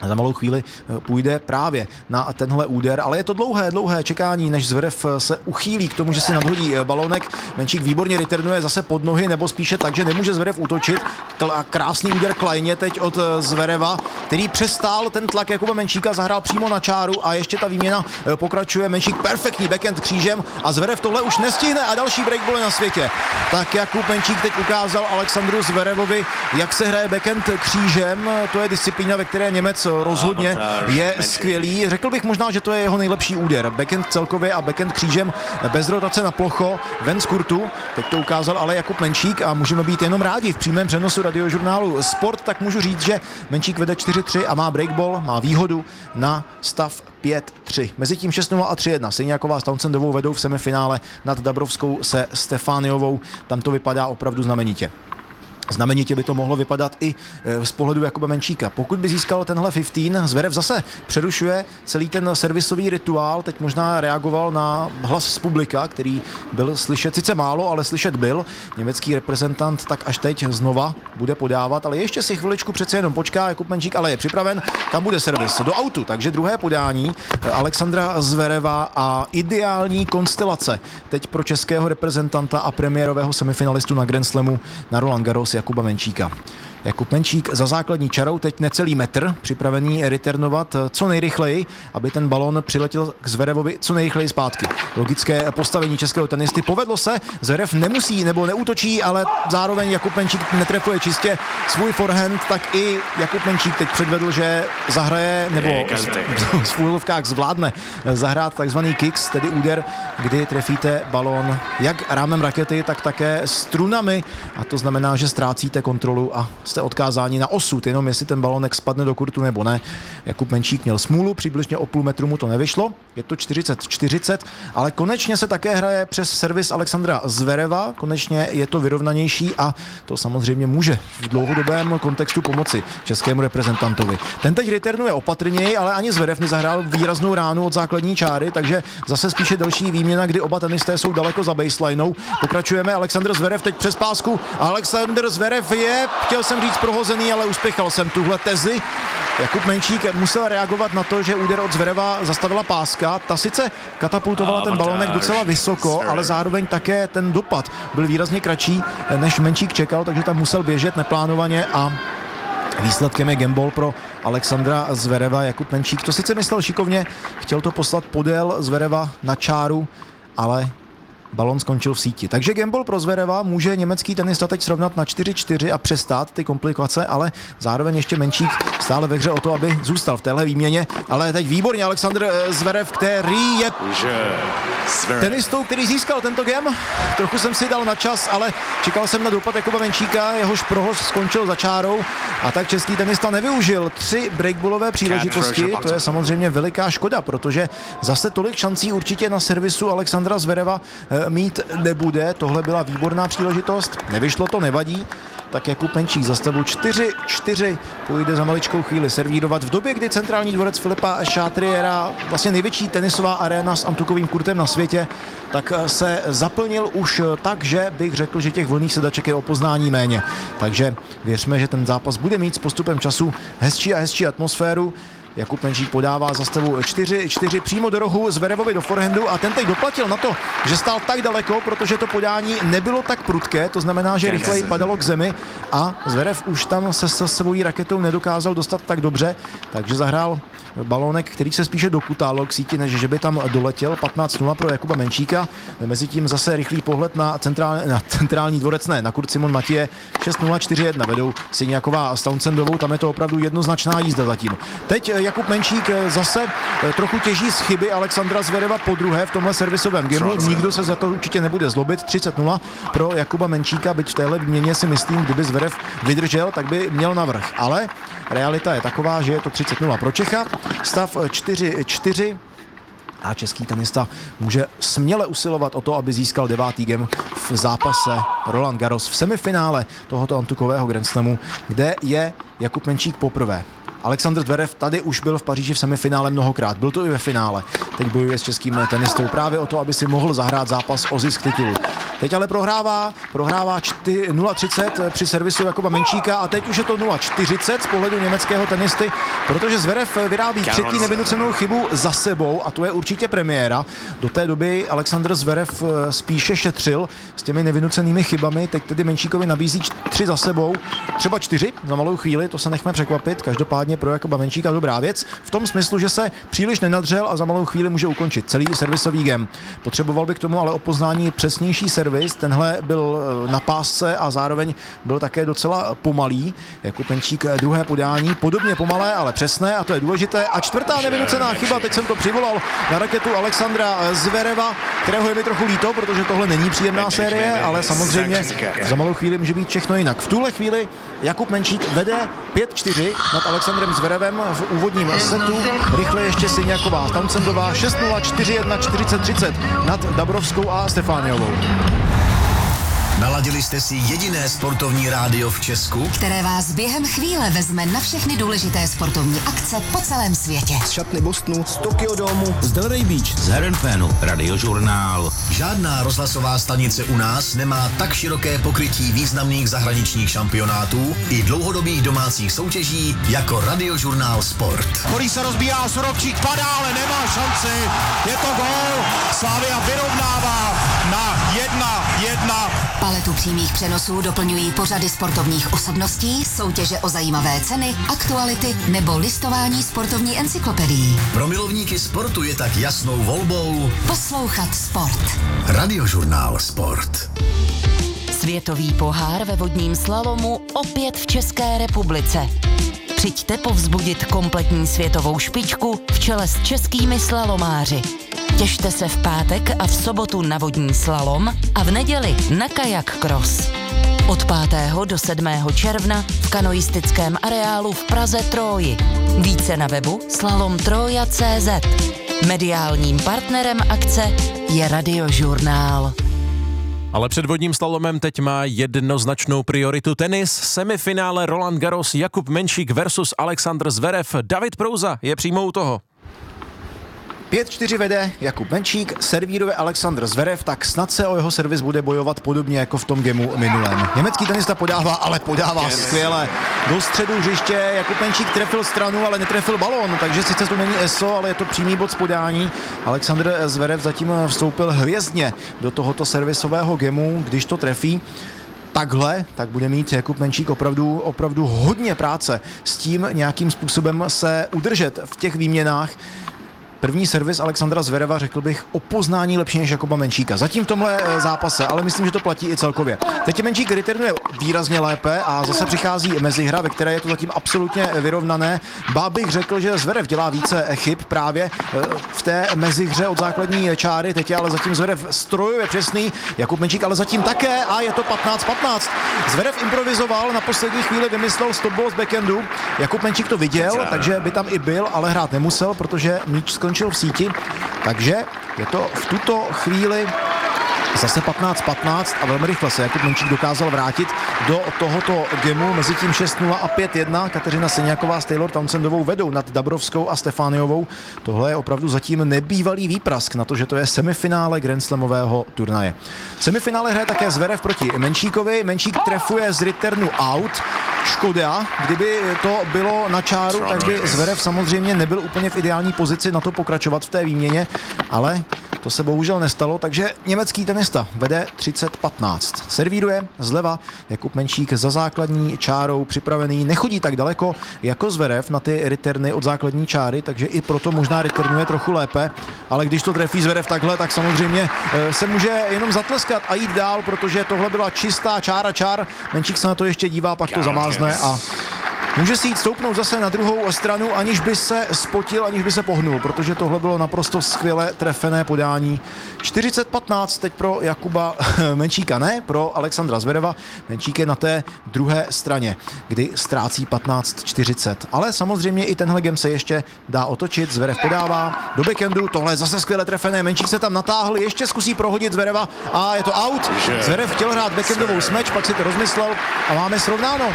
Za malou chvíli půjde právě na tenhle úder, ale je to dlouhé, dlouhé čekání, než Zverev se uchýlí k tomu, že si nadhodí balonek. Menčík výborně returnuje zase pod nohy, nebo spíše tak, že nemůže Zverev útočit. Krásný úder klajně teď od Zvereva, který přestál ten tlak Jakuba Menčíka, zahrál přímo na čáru a ještě ta výměna pokračuje. Menčík perfektní backhand křížem a Zverev tohle už nestihne a další breakball na světě. Tak Jakub Menčík teď ukázal Alexandru Zverevovi, jak se hraje backhand křížem. To je disciplína, ve které Němec rozhodně je skvělý. Řekl bych možná, že to je jeho nejlepší úder. Backhand celkově a backhand křížem bez rotace na plocho, ven z kurtu. Teď to ukázal ale Jakub Menčík a můžeme být jenom rádi. V přímém přenosu radiožurnálu Sport tak můžu říct, že Menčík vede čtyři tři a má breakball, má výhodu na stav pět tři. Mezitím šest nula a tři jedna. Sejňáková s Townsendovou vedou v semifinále nad Dabrovskou se Stefániovou. Tam to vypadá opravdu znamenitě. Znamenitě by to mohlo vypadat i z pohledu Jakuba Menčíka. Pokud by získal tenhle patnáct, Zverev zase přerušuje celý ten servisový rituál. Teď možná reagoval na hlas z publika, který byl slyšet sice málo, ale slyšet byl. Německý reprezentant tak až teď znova bude podávat, ale ještě si chviličku přece jenom počká. Jakub Menčík ale je připraven, tam bude servis do autu. Takže druhé podání Alexandra Zvereva a ideální konstelace teď pro českého reprezentanta a premiérového semifinalistu na Grand Slamu na Roland Garros Jakuba Menčíka. Jakub Menčík za základní čarou, teď necelý metr, připravený returnovat co nejrychleji, aby ten balon přiletěl k Zverevovi co nejrychleji zpátky. Logické postavení českého tenisty povedlo se, Zverev nemusí nebo neútočí, ale zároveň Jakub Menčík netrefuje čistě svůj forehand, tak i Jakub Menčík teď předvedl, že zahraje nebo v úhlovkách zvládne zahrát takzvaný kicks, tedy úder, kdy trefíte balon jak rámem rakety, tak také strunami a to znamená, že ztrácíte kontrolu a jste odkázáni na osud, jenom jestli ten balonek spadne do kurtu nebo ne. Jakub Menčík měl smůlu, přibližně o půl metru mu to nevyšlo, je to čtyřicet čtyřicet, ale konečně se také hraje přes servis Alexandra Zvereva, konečně je to vyrovnanější a to samozřejmě může v dlouhodobém kontextu pomoci českému reprezentantovi. Ten teď returnuje opatrněji, ale ani Zverev nezahrál výraznou ránu od základní čáry, takže zase spíše další výměna, kdy oba tenisté jsou daleko za baselineou. Pokračujeme, Alexandr Zverev teď přes pásku. Alexandr Zverev je, chtěl jsem říct prohozený, ale uspěchal jsem tuhle tezi. Jakub Menčík musel reagovat na to, že úder od Zvereva zastavila páska. Ta sice katapultovala ten balonek docela vysoko, ale zároveň také ten dopad byl výrazně kratší, než Menčík čekal, takže tam musel běžet neplánovaně a výsledkem je gamble pro Alexandra Zvereva. Jakub Menčík to sice myslel šikovně, chtěl to poslat podél Zvereva na čáru, ale balon skončil v síti. Takže gamble pro Zvereva, může německý tenista teď srovnat na čtyři čtyři a přestát ty komplikace, ale zároveň ještě Menčík stále ve hře o to, aby zůstal v téhle výměně. Ale teď výborně Alexandr Zverev, který je tenistou, který získal tento game. Trochu jsem si dal na čas, ale čekal jsem na dopad Jakuba Menčíka, jehož prohod skončil za čárou a tak český tenista nevyužil tři breakballové příležitosti. To je samozřejmě veliká škoda, protože zase tolik šancí určitě na servisu Alexandra Zvereva mít nebude. Tohle byla výborná příležitost, nevyšlo to, nevadí. Tak Jakub Menčík za stavu čtyři čtyři půjde za maličkou chvíli servírovat v době, kdy centrální dvorec Filipa Chatriera, vlastně největší tenisová aréna s antukovým kurtem na světě, tak se zaplnil už tak, že bych řekl, že těch volných sedaček je o poznání méně. Takže věřme, že ten zápas bude mít s postupem času hezčí a hezčí atmosféru. Jakub Menčík podává za stavu čtyři čtyři přímo do rohu Zverevovi do forehandu a ten teď doplatil na to, že stál tak daleko, protože to podání nebylo tak prudké, to znamená, že rychleji padalo k zemi a Zverev už tam se se svojí raketou nedokázal dostat tak dobře, takže zahrál balónek, který se spíše dokutálo k síti, než že by tam doletěl. patnáct nula pro Jakuba Menčíka. Mezitím zase rychlý pohled na, centrál, na centrální dvorec, ne, na Kurt Simon Matěje. šest nula čtyři jedna vedou Sejňáková s Townsendovou, tam je to opravdu jednoznačná jízda zatím. Teď Jakub Menčík zase trochu těží z chyby Alexandra Zvereva po druhé v tomhle servisovém gameu. Nikdo se za to určitě nebude zlobit. třicet nula pro Jakuba Menčíka, byť v téhle výměně si myslím, kdyby Zverev vydržel, tak by měl navrch. Ale realita je taková, že je to třicet nula pro Čecha. Stav čtyři čtyři a český tenista může směle usilovat o to, aby získal devátý game v zápase Roland Garros v semifinále tohoto antukového Grand Slamu, kde je Jakub Menčík poprvé. Alexandr Zverev tady už byl v Paříži v semifinále mnohokrát, byl to i ve finále. Teď bojuje s českým tenistou právě o to, aby si mohl zahrát zápas o zisk titulu. Teď ale prohrává, prohrává nula třicet při servisu Jakuba Menčíka a teď už je to nula čtyřicet z pohledu německého tenisty, protože Zverev vyrábí třetí nevynucenou chybu za sebou a to je určitě premiéra. Do té doby Alexander Zverev spíše šetřil s těmi nevynucenými chybami, teď tedy Menčíkovi nabízí tři za sebou, třeba čtyři za malou chvíli, to se nechme překvapit, každopádně pro Jakuba Menčíka dobrá věc, v tom smyslu, že se příliš nenadřel a za malou chvíli může ukončit celý servisový game. Potřeboval by k tomu ale o poznání přesnější servis, tenhle byl na pásce a zároveň byl také docela pomalý. Jakub Menčík druhé podání, podobně pomalé, ale přesné a to je důležité. A čtvrtá nevynucená chyba, teď jsem to přivolal na raketu Alexandra Zvereva, kterého je mi trochu líto, protože tohle není příjemná série, ale samozřejmě za malou chvíli může být všechno jinak. V tuhle chvíli Jakub Menčík vede pět čtyři nad Alexandrem Zverevem v úvodním setu. Rychle ještě Syňaková, Townsendová šest nula, čtyři jedna, čtyřicet třicet nad Dabrovskou a Stefániovou. Naladili jste si jediné sportovní rádio v Česku, které vás během chvíle vezme na všechny důležité sportovní akce po celém světě. Z šatny Bostonu, z Tokyo Domu, z Delray Beach, z Herenfénu, Radiožurnál. Žádná rozhlasová stanice u nás nemá tak široké pokrytí významných zahraničních šampionátů i dlouhodobých domácích soutěží jako Radiožurnál Sport. Který se rozbíjá, Sorobčík padá, ale nemá šanci. Je to gól. Slavia vyrovnává na jedna jedna. Paletu přímých přenosů doplňují pořady sportovních osobností, soutěže o zajímavé ceny, aktuality nebo listování sportovní encyklopedií. Pro milovníky sportu je tak jasnou volbou poslouchat sport. Radiožurnál Sport. Světový pohár ve vodním slalomu opět v České republice. Přijďte povzbudit kompletní světovou špičku v čele s českými slalomáři. Těšte se v pátek a v sobotu na vodní slalom a v neděli na kajak cross. Od pátého do sedmého června v kanoistickém areálu v Praze Tróji. Více na webu slalom troja tečka cé zet. Mediálním partnerem akce je Radiožurnál. Ale před vodním slalomem teď má jednoznačnou prioritu tenis. Semifinále Roland Garros, Jakub Menčík versus Alexander Zverev. David Prouza je přímo u toho. pět čtyři vede Jakub Menčík, servíruje Alexander Zverev, tak snad se o jeho servis bude bojovat podobně jako v tom gemu minulém. Německý tenista podává, ale podává skvěle. Do středu hřiště Jakub Menčík trefil stranu, ale netrefil balón, takže sice to není E S O, ale je to přímý bod z podání. Alexander Zverev zatím vstoupil hvězdně do tohoto servisového gemu, když to trefí takhle, tak bude mít Jakub Menčík opravdu, opravdu hodně práce s tím nějakým způsobem se udržet v těch výměnách. První servis Alexandra Zvereva, řekl bych, o poznání lepší než Jakuba Menčíka. Zatím v tomhle zápase, ale myslím, že to platí i celkově. Teď Menčík returnuje výrazně lépe a zase přichází mezihra, ve které je to zatím absolutně vyrovnané. Ba bych řekl, že Zverev dělá více chyb právě v té mezihře od základní čáry. Teď je ale zatím Zverev strojově přesný, Jakub Menčík ale zatím také a je to patnáct patnáct. Zverev improvizoval, na poslední chvíli vymyslel stop ball z backhandu. Jakub Menčík to viděl, takže by tam i byl, ale hrát nemusel, protože míč skončil v síti, takže je to v tuto chvíli zase patnáct patnáct a velmi rychle se Jakub Menčík dokázal vrátit do tohoto gemu, mezi tím šest nula a pět jedna. Kateřina Syňaková s Taylor Townsendovou vedou nad Dabrovskou a Stefániovou. Tohle je opravdu zatím nebývalý výprask na to, že to je semifinále Grand Slamového turnaje. V semifinále hraje také Zverev proti Menčíkovi. Menčík trefuje z returnu out. Škoda, kdyby to bylo na čáru, tak by Zverev samozřejmě nebyl úplně v ideální pozici na to pokračovat v té výměně, ale to se bohužel nestalo, takže německý tenista vede třicet patnáct. Servíruje zleva Jakub Menčík za základní čárou připravený, nechodí tak daleko jako Zverev na ty returny od základní čáry, takže i proto možná returnuje trochu lépe, ale když to trefí Zverev takhle, tak samozřejmě se může jenom zatleskat a jít dál, protože tohle byla čistá čára čár. Menčík se na to ještě dívá, pak to zamázne a může si jít stoupnout zase na druhou stranu, aniž by se spotil, aniž by se pohnul, protože tohle bylo naprosto skvěle trefené podání. čtyřicet patnáct teď pro Jakuba Menčíka, ne pro Alexandra Zvereva. Menčík je na té druhé straně, kdy ztrácí patnáct čtyřicet. Ale samozřejmě i tenhle game se ještě dá otočit. Zverev podává do backhandu, tohle je zase skvěle trefené. Menčík se tam natáhl, ještě zkusí prohodit Zvereva a je to out. Zverev chtěl hrát backhandovou smash, pak si to rozmyslel a máme srovnáno.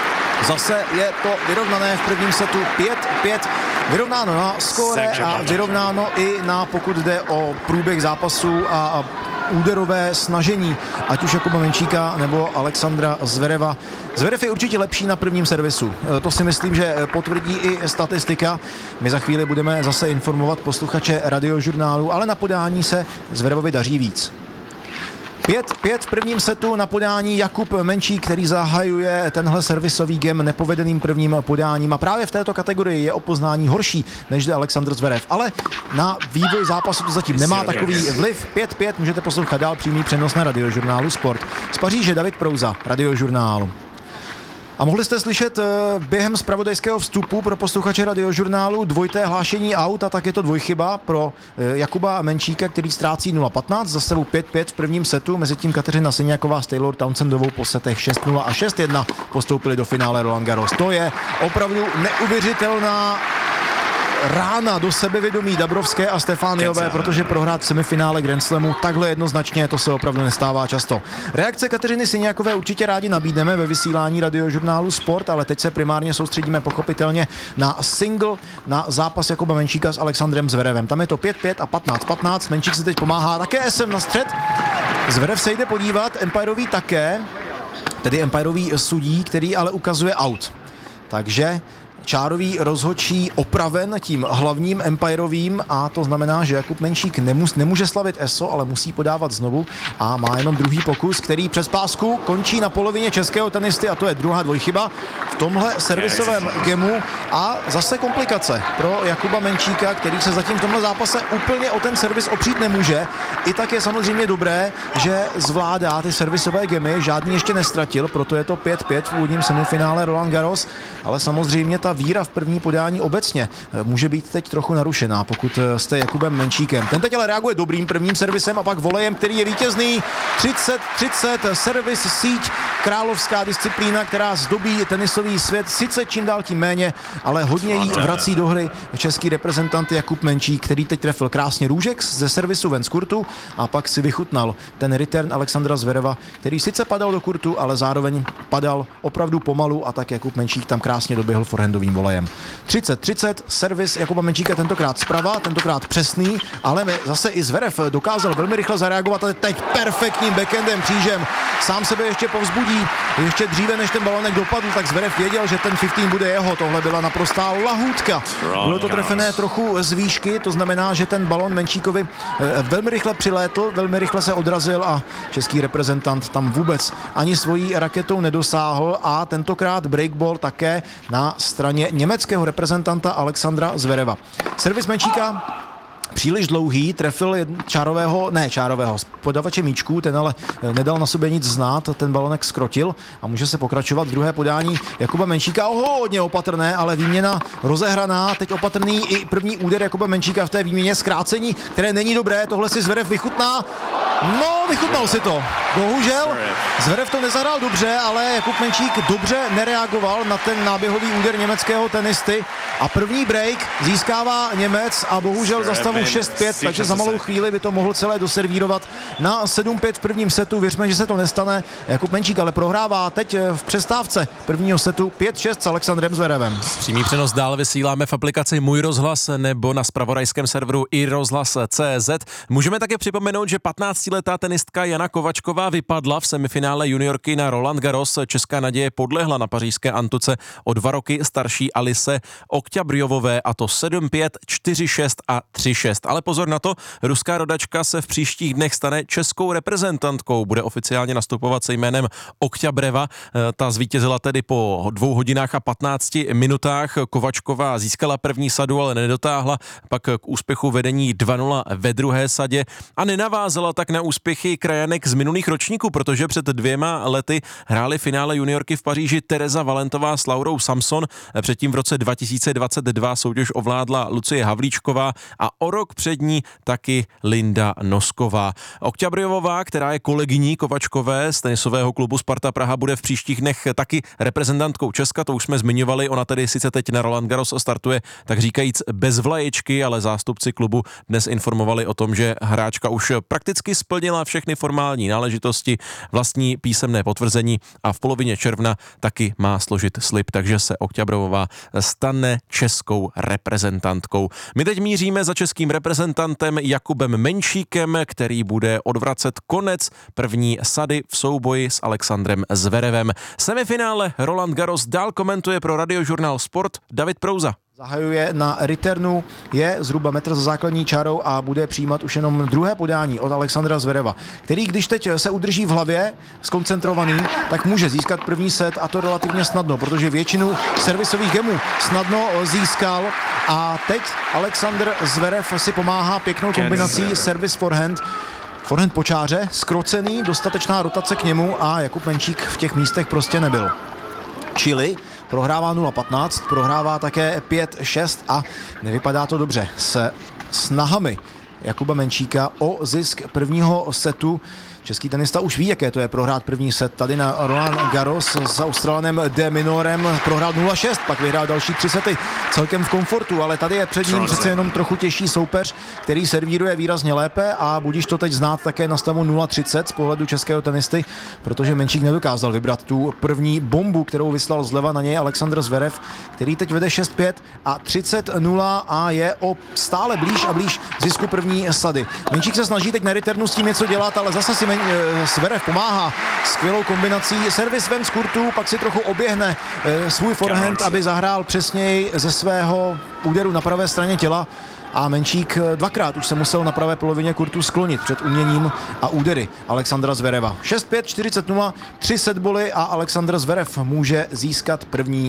Zase je to vyrovnané v prvním setu pět pět, vyrovnáno na skóre a vyrovnáno i na, pokud jde o průběh zápasu a úderové snažení, ať už Jakuba Menčíka nebo Alexandra Zvereva. Zverev je určitě lepší na prvním servisu. To si myslím, že potvrdí i statistika. My za chvíli budeme zase informovat posluchače Radiožurnálu, ale na podání se Zverevovi daří víc. pět pět v prvním setu na podání Jakub Menčík, který zahajuje tenhle servisový gem nepovedeným prvním podáním. A právě v této kategorii je o poznání horší než Alexandr Zverev. Ale na vývoj zápasu to zatím nemá takový vliv. pět pět můžete poslouchat dál přímý přenos na Radiožurnálu Sport. Z Paříže David Prouza, Radiožurnálu. A mohli jste slyšet během zpravodajského vstupu pro posluchače Radiožurnálu dvojité hlášení aut, a tak je to dvojchyba pro Jakuba Menčíka, který ztrácí nula patnáct, za sebou pět pět v prvním setu, mezitím Kateřina Syniaková s Taylor Townsendovou po setech šest nula a šest jedna postoupili do finále Roland Garros. To je opravdu neuvěřitelná rána do sebevědomí Dabrovské a Stefániové, protože prohrát v semifinále Grand Slamu takhle jednoznačně, to se opravdu nestává často. Reakce Kateřiny Syniakové určitě rádi nabídneme ve vysílání Radiožurnálu Sport, ale teď se primárně soustředíme pochopitelně na single, na zápas Jakuba Menčíka s Alexandrem Zverevem. Tam je to pět pět a patnáct patnáct. Menčík si teď pomáhá také esem na střed. Zverev se jde podívat, empirový také, tedy empirový sudí, který ale ukazuje out. Takže čárový rozhodčí opraven tím hlavním empirovým, a to znamená, že Jakub Menčík nemus, nemůže slavit E S O, ale musí podávat znovu a má jenom druhý pokus, který přes pásku končí na polovině českého tenisty, a to je druhá dvojchyba v tomhle servisovém gemu a zase komplikace pro Jakuba Menčíka, který se zatím v tomhle zápase úplně o ten servis opřít nemůže. I tak je samozřejmě dobré, že zvládá ty servisové gemy, žádný ještě nestratil, proto je to pět pět v úvodním semifinále Roland Garros, ale samozřejmě ta víra v první podání obecně může být teď trochu narušená, pokud jste Jakubem Menčíkem. Ten teď ale reaguje dobrým prvním servisem a pak volejem, který je vítězný. třicet třicet, servis, síť, královská disciplína, která zdobí tenisový svět, sice čím dál tím méně, ale hodně jí vrací do hry český reprezentant Jakub Menčík, který teď trefil krásně růžek ze servisu ven z kurtu a pak si vychutnal ten return Alexandra Zvereva, který sice padal do kurtu, ale zároveň padal opravdu pomalu, a tak Jakub Menčík tam krásně doběhl forehandovým volejem. třicet třicet, servis Jakuba Menčíka tentokrát zprava, tentokrát přesný, ale zase i Zverev dokázal velmi rychle zareagovat a teď perfektním backendem křížem sám sebe ještě povzbudí. Ještě dříve, než ten balonek dopadl, tak Zverev věděl, že ten patnáct bude jeho. Tohle byla naprostá lahůdka. Bylo to trefené trochu z výšky, to znamená, že ten balon Menčíkovi velmi rychle přilétl, velmi rychle se odrazil a český reprezentant tam vůbec ani svojí raketou nedosáhl, a tentokrát breakball také na straně německého reprezentanta Alexandra Zvereva. Servis Menčíka příliš dlouhý, trefil čárového, ne čárového, podavače míčků, ten ale nedal na sobě nic znát, ten balonek skrotil a může se pokračovat v druhé podání Jakuba Menčíka. Oho, hodně opatrné, ale výměna rozehraná, teď opatrný i první úder Jakuba Menčíka v té výměně, zkrácení, které není dobré, tohle si Zverev vychutná. No, vychutnal si to. Bohužel Zverev to nezahrál dobře, ale Jakub Menčík dobře nereagoval na ten náběhový úder německého tenisty a první break získává Němec a bohužel za stavu šest pět, takže za malou chvíli by to mohl celé doservírovat na sedm pět v prvním setu. Věřme, že se to nestane. Jakub Menčík ale prohrává teď v přestávce prvního setu pět šest s Alexandrem Zverevem. Přímý přenos dál vysíláme v aplikaci Můj rozhlas nebo na zpravodajském serveru i rozhlas tečka cé zet. Můžeme také připomenout, že patnáctiletá tenistka Jana Kovačková vypadla v semifinále juniorky na Roland Garros. Česká naděje podlehla na pařížské Antuce o dva roky starší Alise Okťabrjovové, a to sedm pět, čtyři šest a tři šest. Ale pozor na to, ruská rodačka se v příštích dnech stane českou reprezentantkou. Bude oficiálně nastupovat se jménem Okťabreva. Ta zvítězila tedy po dvou hodinách a patnácti minutách. Kovačková získala první sadu, ale nedotáhla pak k úspěchu vedení dva nula ve druhé sadě a nenavázala tak na úspěchy krajanek z minulých ročníků, protože před dvěma lety hráli finále juniorky v Paříži Tereza Valentová s Laurou Samson. Předtím v roce dva tisíce dvacet dva soutěž ovládla Lucie Havlíčková a o rok před ní taky Linda Nosková. Okťabrjovová, která je kolegyní Kovačkové z tenisového klubu Sparta Praha, bude v příštích dnech taky reprezentantkou Česka, to už jsme zmiňovali. Ona tedy sice teď na Roland Garros startuje, tak říkajíc bez vlaječky, ale zástupci klubu dnes informovali o tom, že hráčka už prakticky z splnila všechny formální náležitosti, vlastní písemné potvrzení a v polovině června taky má složit slib, takže se Okťabrová stane českou reprezentantkou. My teď míříme za českým reprezentantem Jakubem Menšíkem, který bude odvracet konec první sady v souboji s Alexandrem Zverevem. Semifinále Roland Garros dál komentuje pro Radiožurnál Sport David Prouza. Zahajuje na returnu, je zhruba metr za základní čárou a bude přijímat už jenom druhé podání od Alexandra Zvereva, který když teď se udrží v hlavě, skoncentrovaný, tak může získat první set a to relativně snadno, protože většinu servisových gemů snadno získal a teď Alexandr Zverev si pomáhá pěknou kombinací servis forehand. Forehand po čáře, skrocený, dostatečná rotace k němu a Jakub Menšík v těch místech prostě nebyl. Čili prohrává nula patnáct, prohrává také pět šest a nevypadá to dobře s snahami Jakuba Menšíka o zisk prvního setu. Český tenista už ví, jaké to je prohrát první set. Tady na Roland Garros s Australanem De Minorem prohrál nula šest, pak vyhrál další tři sety celkem v komfortu, ale tady je před ním přece jenom trochu těžší soupeř, který servíruje výrazně lépe a budíš to teď znát také na stavu nula třicet z pohledu českého tenisty, protože Menšík nedokázal vybrat tu první bombu, kterou vyslal zleva na něj Alexandr Zverev, který teď vede šest pět a třicet nula a je o stále blíž a blíž zisku první sady. Menšík se snaží teď na returnu s tím něco dělat, ale zase si Zverev pomáhá skvělou kombinací. Servis ven z kurtu, pak si trochu oběhne e, svůj forehand, aby zahrál přesněji ze svého úderu na pravé straně těla. A Menšík dvakrát už se musel na pravé polovině kurtu sklonit před uměním a údery Alexandra Zvereva. šest pět, čtyřicet nula, tři setboly a Alexandr Zverev může získat první